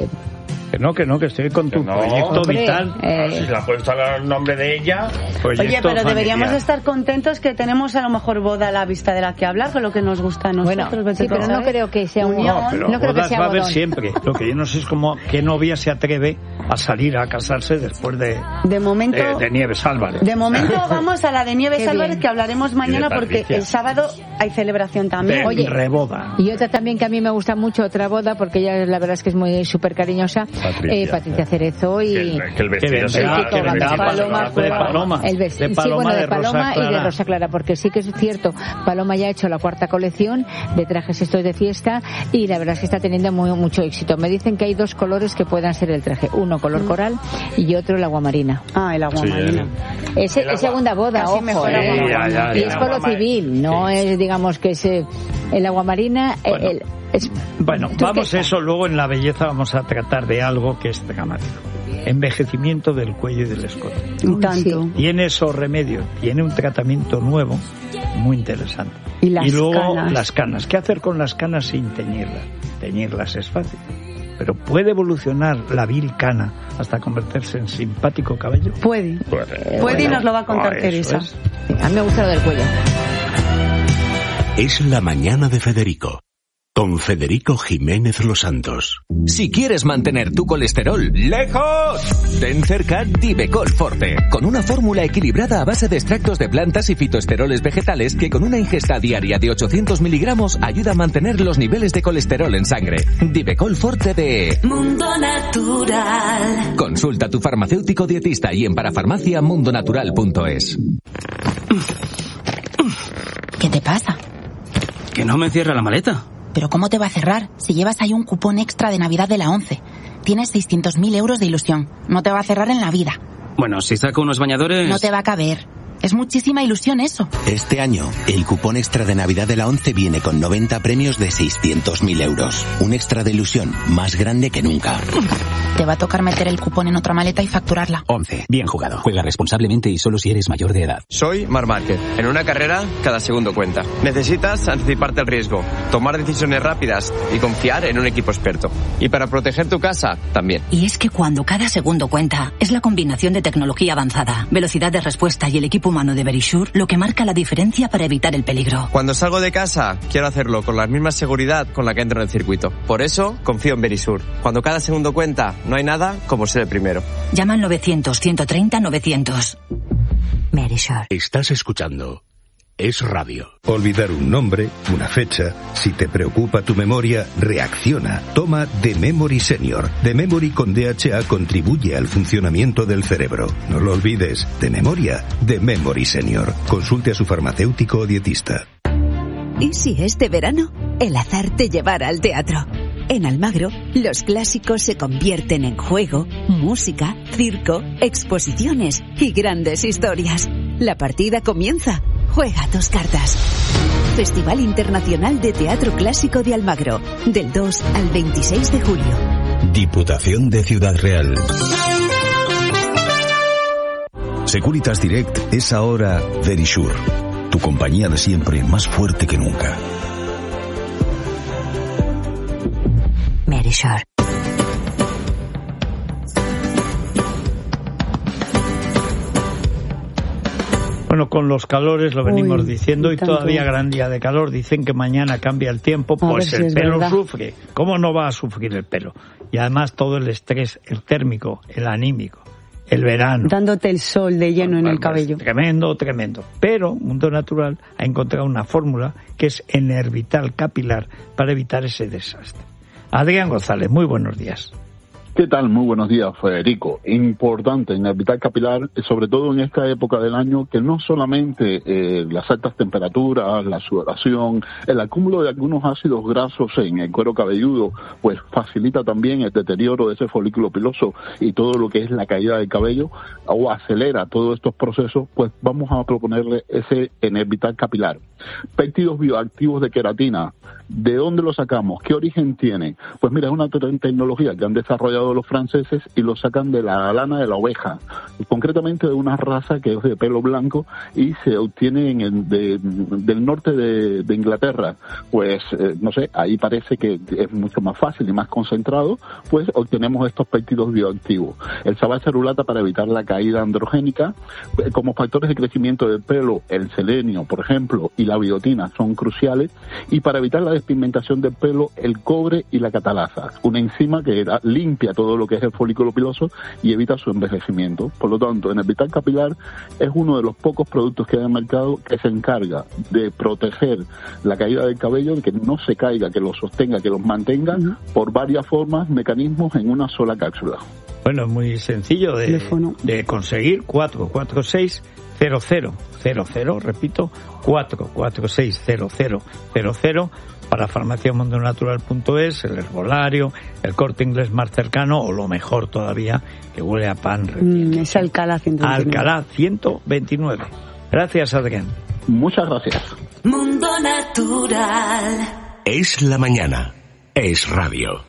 B: Que no, que no, que estoy con tu
A: no,
B: proyecto
D: hombre,
B: vital.
D: eh,
A: Si le ha puesto el nombre de ella.
B: Proyecto
C: Oye, pero deberíamos
B: familiar.
C: estar contentos que tenemos a lo mejor boda a la vista de la que hablar, con lo que nos gusta a nosotros.
D: Bueno,
C: vete
D: sí,
C: tú a
D: pero no
C: saber.
D: creo que sea un
C: Unión.
B: No, pero
D: no creo que
B: bodas
D: sea
B: va a haber
D: bodón.
B: siempre. Lo que yo no sé es cómo, qué novia se atreve a salir a casarse después de,
C: De momento...
B: de, de Nieves Álvarez.
C: De momento vamos a la de Nieves
D: Qué
C: Álvarez,
D: bien.
C: que hablaremos mañana
A: Y de
C: porque
A: Patricia.
C: el sábado hay celebración también.
B: De
D: Oye.
B: reboda.
D: Y otra también que a mí me gusta mucho, otra boda, porque ella la verdad es que es muy súper cariñosa,
A: Patricia.
D: eh, Patricia Cerezo y...
A: Que el, que el
B: Que
A: vestido
B: vendrá,
A: sea-
B: que vendrá
D: de Paloma,
B: de Paloma,
D: El vest-
B: de
D: sí,
B: Paloma,
D: bueno, de
B: de Rosa
D: Paloma y de
B: Clara.
D: Rosa Clara, porque sí que es cierto, Paloma ya ha hecho la cuarta colección de trajes estos de fiesta y la verdad es que está teniendo muy, mucho éxito. Me dicen que hay dos colores que puedan ser el traje, uno color coral y otro el aguamarina.
C: Ah, el agua
A: Sí,
C: marina.
D: Es,
A: El
D: es segunda boda,
C: Casi
D: ojo,
C: mejor
D: ¿eh?
C: agua
A: marina. Ya, ya,
D: y
A: ya.
D: es por lo
A: Agua mar-
D: civil, no
A: Sí.
D: es, digamos, que es eh, el aguamarina, eh,
B: Bueno.
D: el, es-
B: Bueno,
D: ¿tú
B: vamos
D: qué?
B: a eso, luego en la belleza vamos a tratar de algo que es dramático. Envejecimiento del cuello y del escote.
C: Un tanto.
B: Tiene esos remedios, tiene un tratamiento nuevo, muy interesante.
C: Y las
B: luego
C: canas.
B: las canas. ¿Qué hacer con las canas sin teñirlas? Teñirlas es fácil. Pero ¿puede evolucionar la vil cana hasta convertirse en simpático cabello?
C: Puede.
A: Puede.
C: Puede y nos lo va a contar
B: Ah, eso
C: Teresa.
B: es.
D: Sí, a mí me gusta lo del cuello.
E: Es la mañana de Federico, con Federico Jiménez Los Santos.
F: Si quieres mantener tu colesterol lejos, ten cerca Divecol Forte, con una fórmula equilibrada a base de extractos de plantas y fitoesteroles vegetales que con una ingesta diaria de ochocientos miligramos ayuda a mantener los niveles de colesterol en sangre. Divecol Forte de
G: Mundo Natural.
F: Consulta a tu farmacéutico dietista y en parafarmacia mundonatural punto es.
G: ¿Qué te pasa?
H: Que no me cierra la maleta.
G: ¿Pero cómo te va a cerrar si llevas ahí un cupón extra de Navidad de la ONCE? Tienes seiscientos mil euros de ilusión. No te va a cerrar en la vida.
H: Bueno, si saco unos bañadores...
G: No te va a caber. Es muchísima ilusión eso.
E: Este año, el cupón extra de Navidad de la ONCE viene con noventa premios de seiscientos mil euros. Un extra de ilusión más grande que nunca.
G: Te va a tocar meter el cupón en otra maleta y facturarla.
E: ONCE. Bien jugado.
F: Juega responsablemente y solo si eres mayor de edad.
I: Soy Marc Márquez. En una carrera, cada segundo cuenta. Necesitas anticiparte al riesgo, tomar decisiones rápidas y confiar en un equipo experto. Y para proteger tu casa, también.
J: Y es que cuando cada segundo cuenta, es la combinación de tecnología avanzada, velocidad de respuesta y el equipo humano de Verisure lo que marca la diferencia para evitar el peligro.
I: Cuando salgo de casa, quiero hacerlo con la misma seguridad con la que entro en el circuito. Por eso, confío en Verisure. Cuando cada segundo cuenta, no hay nada como ser el primero.
J: Llama al novecientos, ciento treinta, novecientos. Verisure.
E: Estás escuchando Es Radio.
K: Olvidar un nombre, una fecha. Si te preocupa tu memoria, reacciona. Toma The Memory Senior. The Memory con D H A contribuye al funcionamiento del cerebro. No lo olvides. De memoria, The Memory Senior. Consulte a su farmacéutico o dietista.
L: ¿Y si este verano el azar te llevara al teatro? En Almagro, los clásicos se convierten en juego, música, circo, exposiciones y grandes historias. La partida comienza. Juega tus cartas. Festival Internacional de Teatro Clásico de Almagro, del dos al veintiséis de julio.
K: Diputación de Ciudad Real. Securitas Direct es ahora Verisure, tu compañía de siempre más fuerte que nunca.
J: Verisure.
B: Bueno, con los calores lo venimos
C: Uy,
B: diciendo y
C: tanto.
B: todavía gran día de calor. Dicen que mañana cambia el tiempo,
C: A
B: pues
C: ver si
B: el
C: es
B: pelo
C: verdad.
B: sufre. ¿Cómo no va a sufrir el pelo? Y además todo el estrés, el térmico, el anímico, el verano.
C: Dándote el sol de lleno en el
B: Pues,
C: cabello.
B: Tremendo, tremendo. Pero Mundo Natural ha encontrado una fórmula que es Enervital Capilar para evitar ese desastre. Adrián González, muy buenos días.
M: ¿Qué tal? Muy buenos días, Federico. Importante en el vital capilar, sobre todo en esta época del año, que no solamente eh, las altas temperaturas, la sudoración, el acúmulo de algunos ácidos grasos en el cuero cabelludo, pues facilita también el deterioro de ese folículo piloso y todo lo que es la caída del cabello, o acelera todos estos procesos, pues vamos a proponerle ese Enervital Capilar. Péptidos bioactivos de queratina, ¿De dónde lo sacamos? ¿Qué origen tiene? Pues mira, es una te- tecnología que han desarrollado los franceses y lo sacan de la lana de la oveja, concretamente de una raza que es de pelo blanco y se obtiene en el de, del norte de, de Inglaterra. Pues, eh, no sé, ahí parece que es mucho más fácil y más concentrado, pues obtenemos estos péptidos bioactivos. El sabacerulata para evitar la caída androgénica, como factores de crecimiento del pelo, el selenio, por ejemplo, y la biotina son cruciales, y para evitar la despigmentación del pelo, el cobre y la catalasa, una enzima que da, limpia todo lo que es el folículo piloso y evita su envejecimiento. Por lo tanto, en el Vital Capilar es uno de los pocos productos que hay en el mercado que se encarga de proteger la caída del cabello, de que no se caiga, que lo sostenga, que los mantenga, por varias formas, mecanismos en una sola cápsula.
B: Bueno, es muy sencillo de, de conseguir. Cuatro cuatro seis cero cero cero cero, repito, cuatro cuatro seis cero cero cero cero, para farmaciamundonatural punto es, el herbolario, el Corte Inglés más cercano, o lo mejor todavía, que huele a pan recién.
C: Mm, es Alcalá ciento veintinueve.
B: Alcalá ciento veintinueve. Gracias, Adrián.
M: Muchas gracias.
N: Mundo Natural.
O: Es la mañana. Es radio.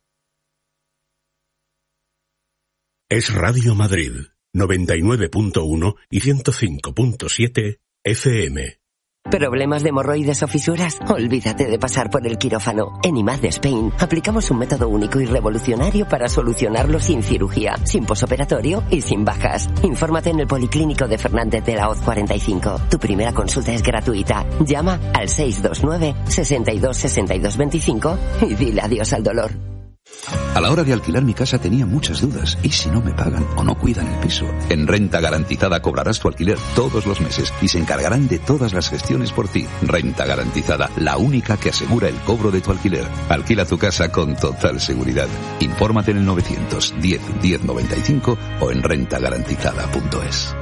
O: Es Radio Madrid, noventa y nueve punto uno y ciento cinco punto siete F M.
P: ¿Problemas de hemorroides o fisuras? Olvídate de pasar por el quirófano. En I M A D Spain aplicamos un método único y revolucionario para solucionarlo sin cirugía, sin posoperatorio y sin bajas. Infórmate en el Policlínico de Fernández de la Hoz cuarenta y cinco. Tu primera consulta es gratuita. Llama al seis dos nueve, seis dos, seis dos dos cinco y dile adiós al dolor.
Q: A la hora de alquilar mi casa tenía muchas dudas. ¿Y si no me pagan o no cuidan el piso? En Renta Garantizada cobrarás tu alquiler todos los meses y se encargarán de todas las gestiones por ti. Renta Garantizada, la única que asegura el cobro de tu alquiler. Alquila tu casa con total seguridad. Infórmate en el novecientos diez diez noventa y cinco o en renta garantizada punto es.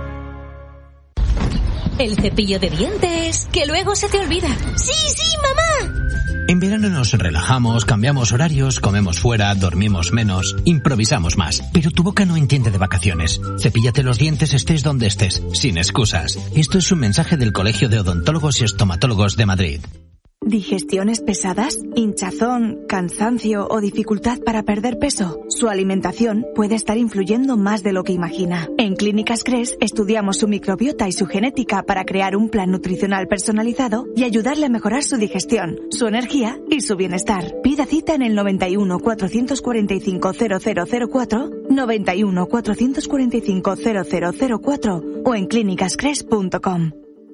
R: El cepillo de dientes, que luego se te olvida. ¡Sí, sí, mamá!
S: En verano nos relajamos, cambiamos horarios, comemos fuera, dormimos menos, improvisamos más. Pero tu boca no entiende de vacaciones. Cepíllate los dientes estés donde estés, sin excusas. Esto es un mensaje del Colegio de Odontólogos y Estomatólogos de Madrid.
T: ¿Digestiones pesadas, hinchazón, cansancio o dificultad para perder peso? Su alimentación puede estar influyendo más de lo que imagina. En Clínicas Cres estudiamos su microbiota y su genética para crear un plan nutricional personalizado y ayudarle a mejorar su digestión, su energía y su bienestar. Pida cita en el noventa y uno, cuatrocientos cuarenta y cinco, cero cero cero cuatro, noventa y uno, cuatrocientos cuarenta y cinco, cero cero cero cuatro o en clínicas cres punto com.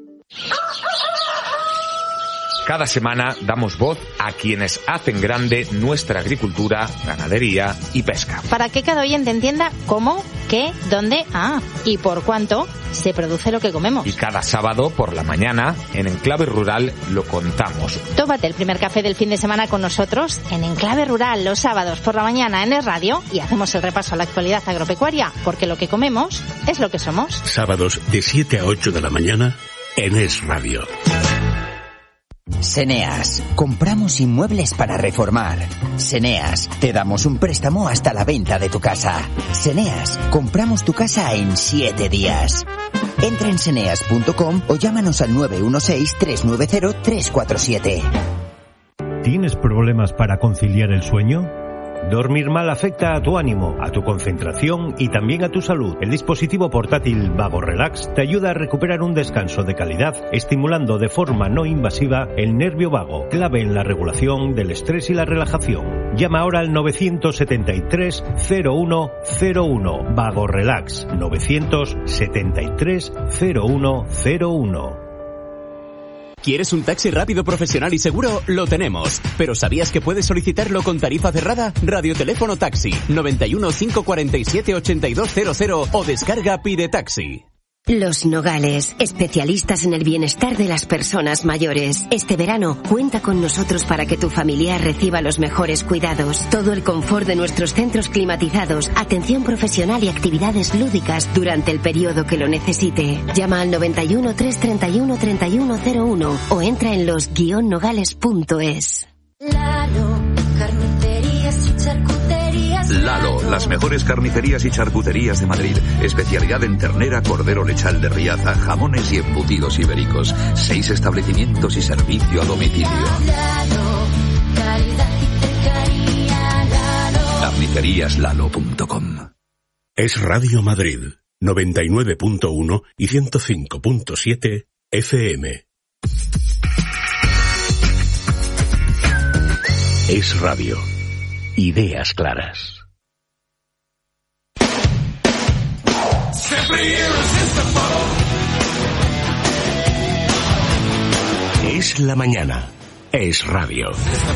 U: Cada semana damos voz a quienes hacen grande nuestra agricultura, ganadería y pesca.
V: Para que cada oyente entienda cómo, qué, dónde, ah, y por cuánto se produce lo que comemos.
U: Y cada sábado por la mañana, en Enclave Rural, lo contamos.
V: Tómate el primer café del fin de semana con nosotros en Enclave Rural los sábados por la mañana en Es Radio y hacemos el repaso a la actualidad agropecuaria, porque lo que comemos es lo que somos.
O: Sábados de siete a ocho de la mañana en Es Radio.
W: Seneas, compramos inmuebles para reformar. Seneas, te damos un préstamo hasta la venta de tu casa. Seneas, compramos tu casa en siete días. Entra en seneas punto com o llámanos al nueve uno seis, tres nueve cero, tres cuatro siete.
X: ¿Tienes problemas para conciliar el sueño? Dormir mal afecta a tu ánimo, a tu concentración y también a tu salud. El dispositivo portátil Vago Relax te ayuda a recuperar un descanso de calidad, estimulando de forma no invasiva el nervio vago, clave en la regulación del estrés y la relajación. Llama ahora al novecientos setenta y tres, cero uno cero uno. Vago Relax, novecientos setenta y tres, cero uno cero uno.
F: ¿Quieres un taxi rápido, profesional y seguro? Lo tenemos. ¿Pero sabías que puedes solicitarlo con tarifa cerrada? Radioteléfono Taxi, noventa y uno, cinco cuarenta y siete, ochenta y dos cero cero o descarga Pide Taxi.
Y: Los Nogales, especialistas en el bienestar de las personas mayores. Este verano, cuenta con nosotros para que tu familiar reciba los mejores cuidados. Todo el confort de nuestros centros climatizados, atención profesional y actividades lúdicas durante el periodo que lo necesite. Llama al noventa y uno, trescientos treinta y uno, treinta y uno cero uno o entra en los guion nogales punto es.
N: Lalo, carnicerías y charcuterías.
Q: Lalo, las mejores carnicerías y charcuterías de Madrid. Especialidad en ternera, cordero lechal de Riaza, jamones y embutidos ibéricos. Seis establecimientos y servicio a domicilio.
N: Lalo,
Q: Peluquerías Lalo punto com.
O: Es Radio Madrid, noventa y nueve punto uno y ciento cinco punto siete F M. Es Radio. Ideas claras. Es la mañana. Es Radio.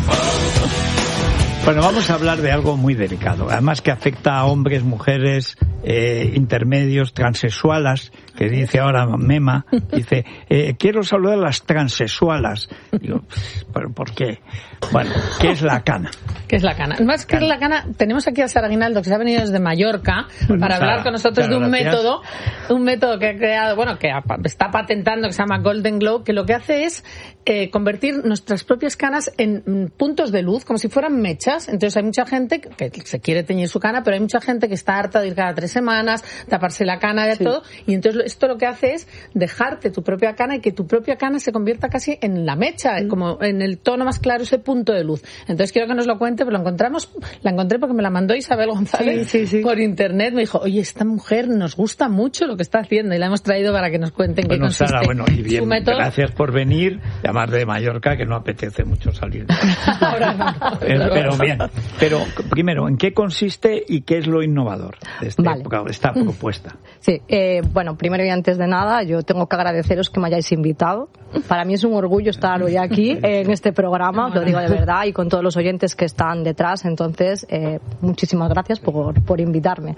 B: Bueno, vamos a hablar de algo muy delicado, además que afecta a hombres, mujeres, eh, intermedios, transexualas, que dice ahora Mema, dice, eh, quiero saludar a las transexualas. Digo, ¿pero por qué? Bueno, ¿qué es la cana?
A: ¿Qué es la cana? Más que la cana, tenemos aquí a Sara Aguinaldo, que se ha venido desde Mallorca, bueno, para Sara, hablar con nosotros de un gracias. método, un método que ha creado, bueno, que está patentando, que se llama Golden Glow, que lo que hace es eh, convertir nuestras propias canas en puntos de luz, como si fueran mechas. Entonces hay mucha gente que se quiere teñir su cana, pero hay mucha gente que está harta de ir cada tres semanas, taparse la cana de sí. todo, y entonces esto lo que hace es dejarte tu propia cana y que tu propia cana se convierta casi en la mecha, mm. como en el tono más claro, ese punto de luz. Entonces quiero que nos lo cuente, pero lo encontramos, la encontré porque me la mandó Isabel González sí, sí, sí. por internet, me dijo, oye, esta mujer nos gusta mucho lo que está haciendo, y la hemos traído para que nos cuenten bueno, qué consiste
B: Sara, bueno, y bien,
A: su método.
B: Gracias por venir, además de Mallorca, que no apetece mucho salir.
A: Ahora no, no,
B: pero, pero bien, pero primero, ¿en qué consiste y qué es lo innovador de esta,
D: vale.
B: época, esta propuesta?
D: Sí, eh, bueno, primero y antes de nada, yo tengo que agradeceros que me hayáis invitado. Para mí es un orgullo estar hoy aquí en este programa, lo digo de verdad, y con todos los oyentes que están detrás. Entonces, eh, muchísimas gracias por, por invitarme.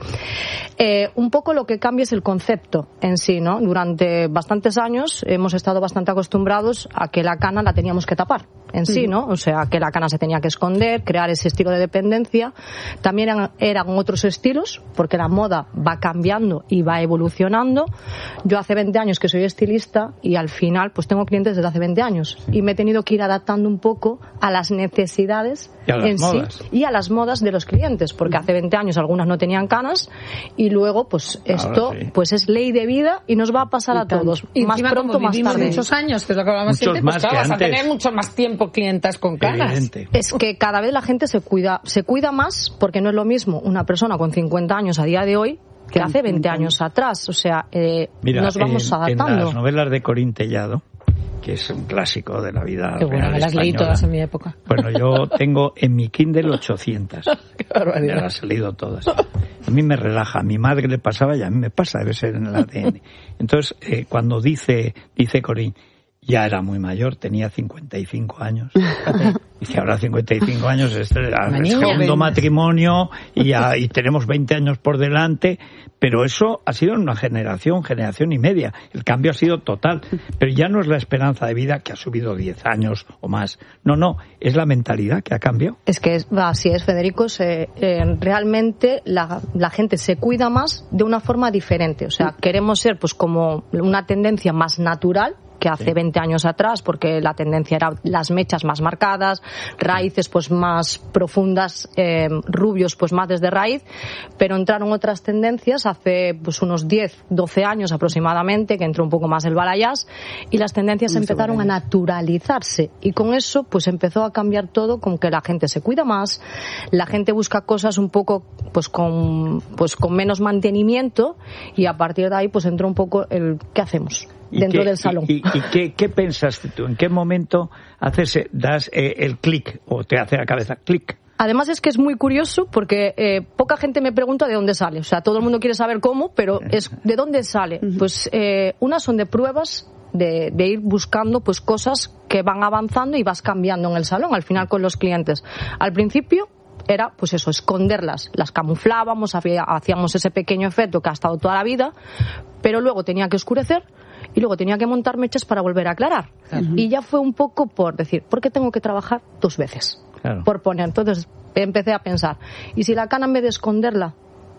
D: Eh, un poco lo que cambia es el concepto en sí, ¿no? Durante bastantes años hemos estado bastante acostumbrados a que la cana la teníamos que tapar en sí, ¿no? O sea, que la cana se tenía que esconder, crear ese estilo de dependencia. También eran, eran otros estilos, porque la moda va cambiando y va evolucionando. Yo hace veinte años que soy estilista y al final pues tengo clientes desde hace veinte años y me he tenido que ir adaptando un poco a las necesidades
B: y a las
D: en
B: modas.
D: sí y a las modas de los clientes, porque hace veinte años algunas no tenían canas y luego pues esto sí. pues es ley de vida y nos va a pasar y a todos,
A: y
D: más pronto más tarde.
A: Muchos años, que es lo que hablamos siempre, pues claro, vas a tener mucho más tiempo clientas con canas.
D: Evidente. Es que cada vez la gente se cuida, se cuida más, porque no es lo mismo una persona con cincuenta años a día de hoy que hace veinte años atrás, o sea, eh,
B: Mira,
D: nos vamos
B: en,
D: adaptando.
B: En las novelas de Corín Tellado, que es un clásico de la vida
A: Qué bueno,
B: real
A: me las
B: española.
A: leí todas en mi época.
B: Bueno, yo tengo en mi Kindle ochocientas.
A: Qué barbaridad.
B: Me las he leído todas. A mí me relaja, a mi madre le pasaba y a mí me pasa, debe ser en el A D N. Entonces, eh, cuando dice, dice Corín, ya era muy mayor, tenía cincuenta y cinco años. Dice, ahora cincuenta y cinco años, es el segundo matrimonio y, ya, y tenemos veinte años por delante, pero eso ha sido en una generación, generación y media. El cambio ha sido total, pero ya no es la esperanza de vida que ha subido diez años o más. No, no, es la mentalidad que ha cambiado.
D: Es que es, así es, Federico, se, eh, realmente la, la gente se cuida más de una forma diferente. O sea, queremos ser pues como una tendencia más natural que hace sí. veinte años atrás, porque la tendencia era las mechas más marcadas, raíces pues más profundas, eh, rubios pues más desde raíz, pero entraron otras tendencias hace pues unos diez, doce años aproximadamente, que entró un poco más el balayage, y las tendencias Muy empezaron a naturalizarse, y con eso pues empezó a cambiar todo, con que la gente se cuida más, la gente busca cosas un poco pues con, pues con menos mantenimiento, y a partir de ahí pues entró un poco el ¿qué hacemos? Dentro
B: qué,
D: del salón.
B: ¿Y, y, y qué, qué pensaste tú? ¿En qué momento haces, das eh, el clic o te hace la cabeza clic?
D: Además es que es muy curioso porque eh, poca gente me pregunta de dónde sale. O sea, todo el mundo quiere saber cómo, pero es ¿de dónde sale? Pues eh, unas son de pruebas, de, de ir buscando pues cosas que van avanzando y vas cambiando en el salón, al final con los clientes. Al principio era, pues eso, esconderlas. Las camuflábamos, hacíamos ese pequeño efecto que ha estado toda la vida, pero luego tenía que oscurecer y luego tenía que montar mechas para volver a aclarar. Claro. Y ya fue un poco por decir, ¿por qué tengo que trabajar dos veces? Claro. Por poner. Entonces empecé a pensar, ¿y si la cana en vez de esconderla,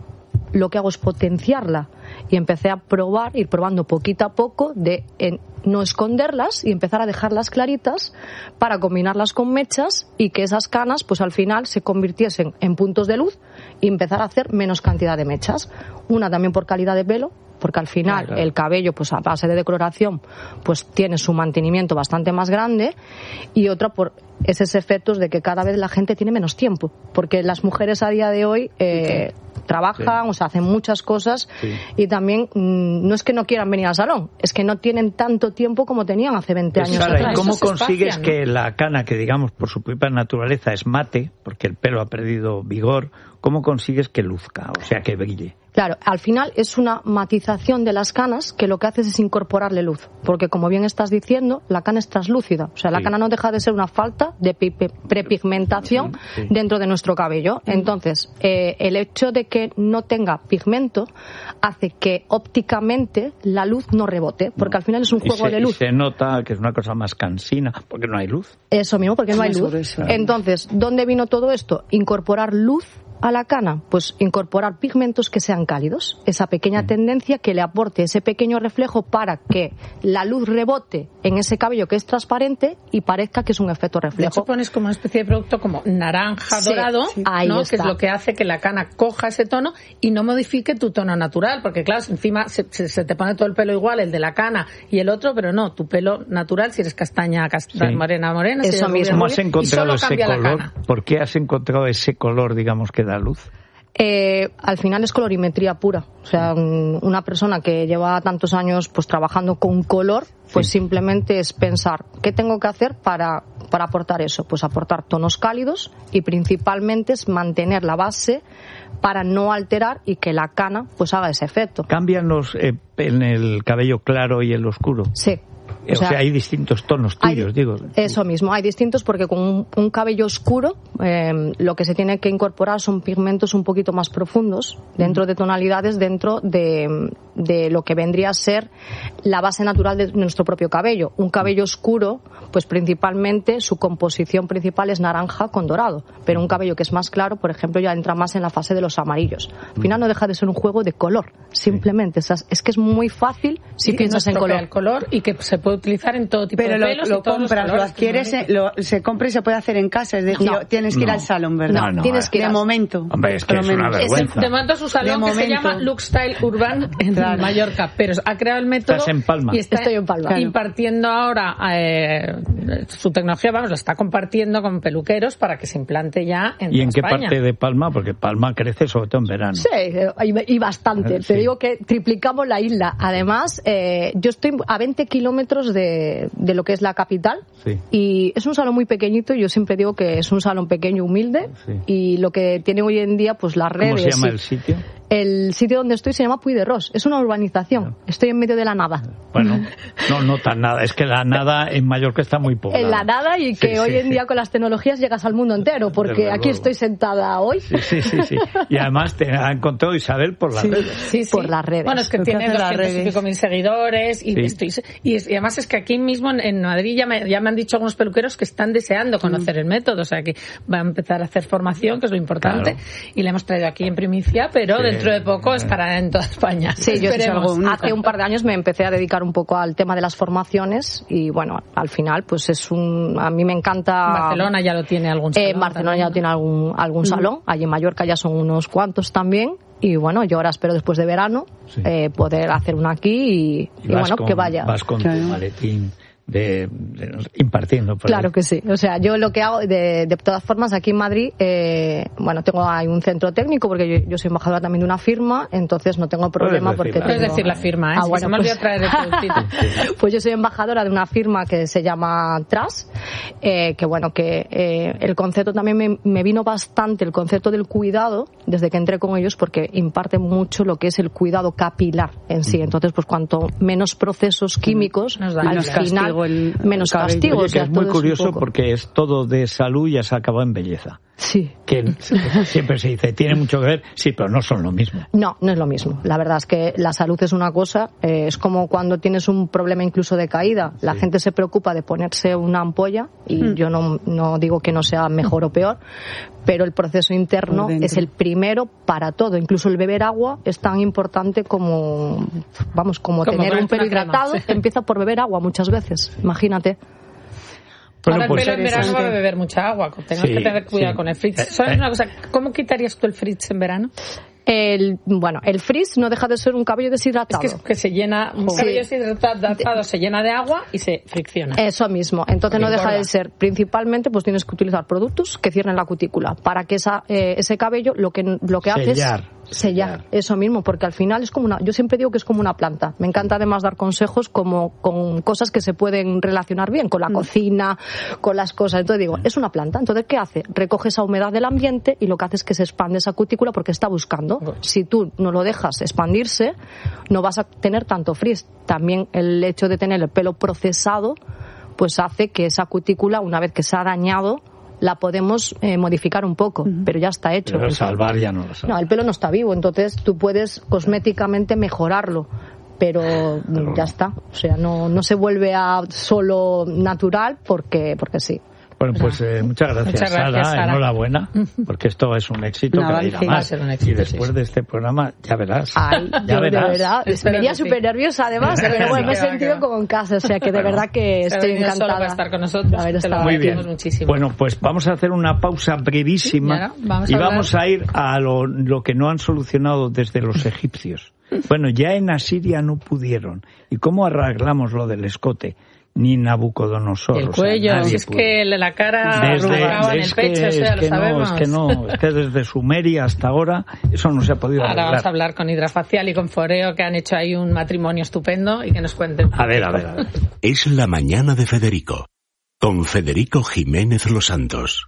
D: lo que hago es potenciarla? Y empecé a probar, ir probando poquito a poco de en, no esconderlas y empezar a dejarlas claritas para combinarlas con mechas y que esas canas pues al final se convirtiesen en puntos de luz y empezar a hacer menos cantidad de mechas. Una también por calidad de pelo, porque al final claro. el cabello, pues a base de decoloración, pues tiene su mantenimiento bastante más grande, y otra por esos efectos de que cada vez la gente tiene menos tiempo, porque las mujeres a día de hoy eh, trabajan, sí. o sea, hacen muchas cosas, sí. y también mmm, no es que no quieran venir al salón, es que no tienen tanto tiempo como tenían hace veinte años
B: Sara,
D: atrás.
B: ¿y cómo
D: Eso
B: consigues
D: espacia,
B: que
D: ¿no?
B: la cana, que digamos por su propia naturaleza es mate, porque el pelo ha perdido vigor, cómo consigues que luzca, o sea, que brille?
D: Claro, al final es una matización de las canas que lo que haces es incorporarle luz, porque como bien estás diciendo, la cana es translúcida, o sea, la sí. cana no deja de ser una falta de prepigmentación sí, sí. dentro de nuestro cabello. Entonces, eh, el hecho de que no tenga pigmento hace que ópticamente la luz no rebote, porque no. al final es un juego
B: se,
D: de luz.
B: Y se nota que es una cosa más cansina, porque no hay luz.
D: Eso mismo, porque no hay luz.
B: Eso.
D: Entonces, ¿dónde vino todo esto? Incorporar luz a la cana, pues incorporar pigmentos que sean cálidos, esa pequeña sí. tendencia que le aporte ese pequeño reflejo para que la luz rebote en ese cabello que es transparente y parezca que es un efecto reflejo.
A: De hecho, pones como una especie de producto como naranja
D: sí,
A: dorado,
D: sí. Ahí
A: ¿no?
D: está.
A: Que es lo que hace que la cana coja ese tono y no modifique tu tono natural, porque claro, encima se, se, se te pone todo el pelo igual, el de la cana y el otro, pero no, tu pelo natural, si eres castaña, castaña sí. morena, morena, si
D: eso
A: eres
D: mismo.
B: ¿Cómo has encontrado ese color?
A: La
B: ¿Por qué has encontrado ese color, digamos, que da luz?
D: Eh, al final es colorimetría pura, o sea, una persona que lleva tantos años pues trabajando con color, pues sí. simplemente es pensar qué tengo que hacer para, para aportar eso, pues aportar tonos cálidos y principalmente es mantener la base para no alterar y que la cana pues haga ese efecto.
B: ¿Cambian los eh, en el cabello claro y el oscuro?
D: Sí.
B: O, o sea, sea, hay distintos tonos tuyos,
D: hay,
B: digo.
D: Eso mismo, hay distintos porque con un, un cabello oscuro eh, lo que se tiene que incorporar son pigmentos un poquito más profundos, dentro de tonalidades, dentro de, de lo que vendría a ser la base natural de nuestro propio cabello. Un cabello oscuro, pues principalmente su composición principal es naranja con dorado, pero un cabello que es más claro, por ejemplo, ya entra más en la fase de los amarillos. Al final no deja de ser un juego de color, simplemente. Sí. Es que es muy fácil si
A: sí,
D: piensas en color.
A: El color y que se puede utilizar en todo tipo
C: pero
A: de pelos.
C: Pero lo, lo compras, lo adquieres, se, lo, se compra y se puede hacer en casa, es decir, no, tienes que ir
B: no,
C: al salón, ¿verdad?
B: No, no,
C: tienes que ir
B: de
C: al... momento.
B: Hombre, es que es una vergüenza.
A: De momento es un salón que se llama Look Style Urban en claro. Mallorca, pero ha creado el método.
B: Estás en Palma.
A: Y está
D: Estoy en Palma. Claro.
A: impartiendo ahora eh, su tecnología, vamos, lo está compartiendo con peluqueros para que se implante ya en
B: ¿Y en
A: España.
B: qué parte de Palma? Porque Palma crece sobre todo en verano.
D: Sí, y bastante. Sí. Te digo que triplicamos la isla. Además, eh, yo estoy a veinte kilómetros de, de lo que es la capital
B: sí.
D: y es un salón muy pequeñito. Yo siempre digo que es un salón pequeño, humilde sí. y lo que tiene hoy en día, pues las redes.
B: ¿Cómo se llama
D: y,
B: el sitio?
D: El sitio donde estoy se llama Puy de Ros. Es una urbanización. No. Estoy en medio de la nada.
B: Bueno, no, no tan nada. Es que la nada en Mallorca está muy poblada.
D: En la nada y que
B: sí,
D: hoy
B: sí,
D: en día
B: sí.
D: con las tecnologías llegas al mundo entero, porque
B: Desde
D: aquí
B: luego.
D: estoy sentada hoy.
B: Sí, sí, sí, sí. Y además te ha encontrado Isabel por las
D: sí.
B: redes.
D: Sí, sí. Por las redes.
A: Bueno, es que tiene doscientos y pico mil seguidores y, sí. estoy, y, y además es que aquí mismo en, en Madrid ya me, ya me han dicho algunos peluqueros que están deseando conocer mm. el método, o sea que va a empezar a hacer formación, que es lo importante, claro. y le hemos traído aquí en primicia, pero sí. dentro de poco estará en toda España.
D: Sí, yo hace un par de años me empecé a dedicar un poco al tema de las formaciones y bueno, al final pues es un, a mí me encanta.
A: En Barcelona ya lo tiene algún salón.
D: En eh, Barcelona también. ya lo tiene algún, algún mm. salón, allí en Mallorca ya son unos cuantos también. Y bueno, yo ahora espero después de verano sí. eh, poder hacer una aquí y, y, y bueno,
B: con,
D: que vaya.
B: Vas con claro. tu maletín de, de impartiendo. Por
D: claro
B: ahí.
D: que sí. O sea, yo lo que hago, de, de todas formas, aquí en Madrid, eh, bueno, tengo hay un centro técnico porque yo, yo soy embajadora también de una firma, entonces no tengo problema
B: Puedes
D: porque
B: decir,
A: Puedes
D: tengo...
A: decir la firma, ¿eh?
D: Ah,
A: si
D: bueno,
A: se me
D: pues...
A: olvidó traer el productito.
D: Pues yo soy embajadora de una firma que se llama Tras, eh, que bueno, que eh, el concepto también me, me vino bastante, el concepto del cuidado, desde que entré con ellos, porque imparten mucho lo que es el cuidado capilar en sí. Entonces, pues cuanto menos procesos químicos,
A: Nos
D: al final, el, menos castigo.
B: Oye,
D: o sea,
B: que es muy
D: todo
B: curioso
D: es
B: porque es todo de salud y se acabó en belleza.
D: Sí.
B: Que siempre se dice, tiene mucho que ver, sí, pero no son lo mismo.
D: No, no es lo mismo. La verdad es que la salud es una cosa, eh, es como cuando tienes un problema incluso de caída. La sí. gente se preocupa de ponerse una ampolla y mm. yo no, no digo que no sea mejor o peor, pero el proceso interno es el primero para todo. Incluso el beber agua es tan importante como, vamos, como, como tener un pelo hidratado. Crema, sí. Empieza por beber agua muchas veces, imagínate.
A: Bueno, ahora pues el pelo en verano va a beber mucha agua, tengas sí, que tener cuidado sí. con el fritz. ¿Sabes una cosa? ¿Cómo quitarías tú el frizz en verano?
D: El, bueno, el frizz no deja de ser un cabello deshidratado.
A: Es que, es que se llena, un
D: Sí.
A: cabello deshidratado se llena de agua y se fricciona.
D: Eso mismo. Entonces no deja
A: Engorda.
D: de ser, principalmente, pues tienes que utilizar productos que cierren la cutícula para que esa, eh, ese cabello lo que, lo que hace
B: Sellar.
D: es sellar. Eso mismo, porque al final es como una, yo siempre digo que es como una planta. Me encanta además dar consejos como con cosas que se pueden relacionar bien con la cocina, con las cosas. Entonces digo, es una planta. Entonces, ¿qué hace? Recoge esa humedad del ambiente y lo que hace es que se expande esa cutícula porque está buscando. Si tú no lo dejas expandirse, no vas a tener tanto frizz. También el hecho de tener el pelo procesado, pues hace que esa cutícula, una vez que se ha dañado, la podemos eh, modificar un poco, pero ya está hecho.
B: Pero salvar ya no lo salva.
D: No, el pelo no está vivo, entonces tú puedes cosméticamente mejorarlo, pero ya está. O sea, no, no se vuelve a solo natural porque, porque sí.
B: Bueno, pues eh, muchas gracias,
A: Muchas gracias,
B: Sara.
A: Sara.
B: Enhorabuena, porque esto es un éxito
A: No,
B: que va a
A: vale,
B: ir a
A: sí, va a
B: más.
A: ser un éxito,
B: Y después
A: sí,
B: de este programa, ya verás.
D: Ay,
B: ya
D: yo
B: verás.
D: de verdad,
A: Espero
D: venía
A: que sí.
D: súper nerviosa además, pero bueno, me he
A: Que va,
D: sentido
A: que va.
D: como en casa, o sea que de verdad que
A: Se ha
D: estoy
A: venido solo
D: encantada
A: para estar con nosotros,
D: de haber
A: te lo
D: estado
B: Muy
D: aquí.
B: bien.
A: agradecemos muchísimo.
B: Bueno, pues vamos a hacer una pausa brevísima
A: Y ahora vamos a
B: y
A: hablar-
B: vamos a ir a lo, lo que no han solucionado desde los egipcios. Bueno, ya en Asiria no pudieron. ¿Y cómo arreglamos lo del escote? Ni Nabucodonosor.
A: El
B: o sea,
A: cuello,
B: nadie
A: si es
B: pudo.
A: que la cara arrugada en
B: es
A: el pecho,
B: que,
A: o sea,
B: es
A: lo
B: que no,
A: sabemos.
B: es que no, es que desde Sumeria hasta ahora eso no se ha podido
A: Ahora
B: arreglar.
A: vamos a hablar con Hidrafacial y con Foreo, que han hecho ahí un matrimonio estupendo y que nos cuenten.
B: A ver, a ver, a ver.
O: Es la mañana de Federico, con Federico Jiménez Los Santos.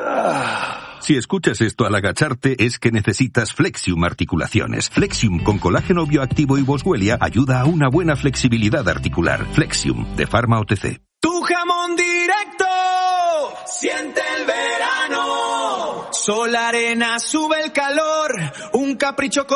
K: Si escuchas esto al agacharte es que necesitas Flexium Articulaciones. Flexium con colágeno bioactivo y boswellia ayuda a una buena flexibilidad articular. Flexium de Pharma O T C.
E: Tu jamón directo, siente el verano. Sol, arena, sube el calor, un capricho con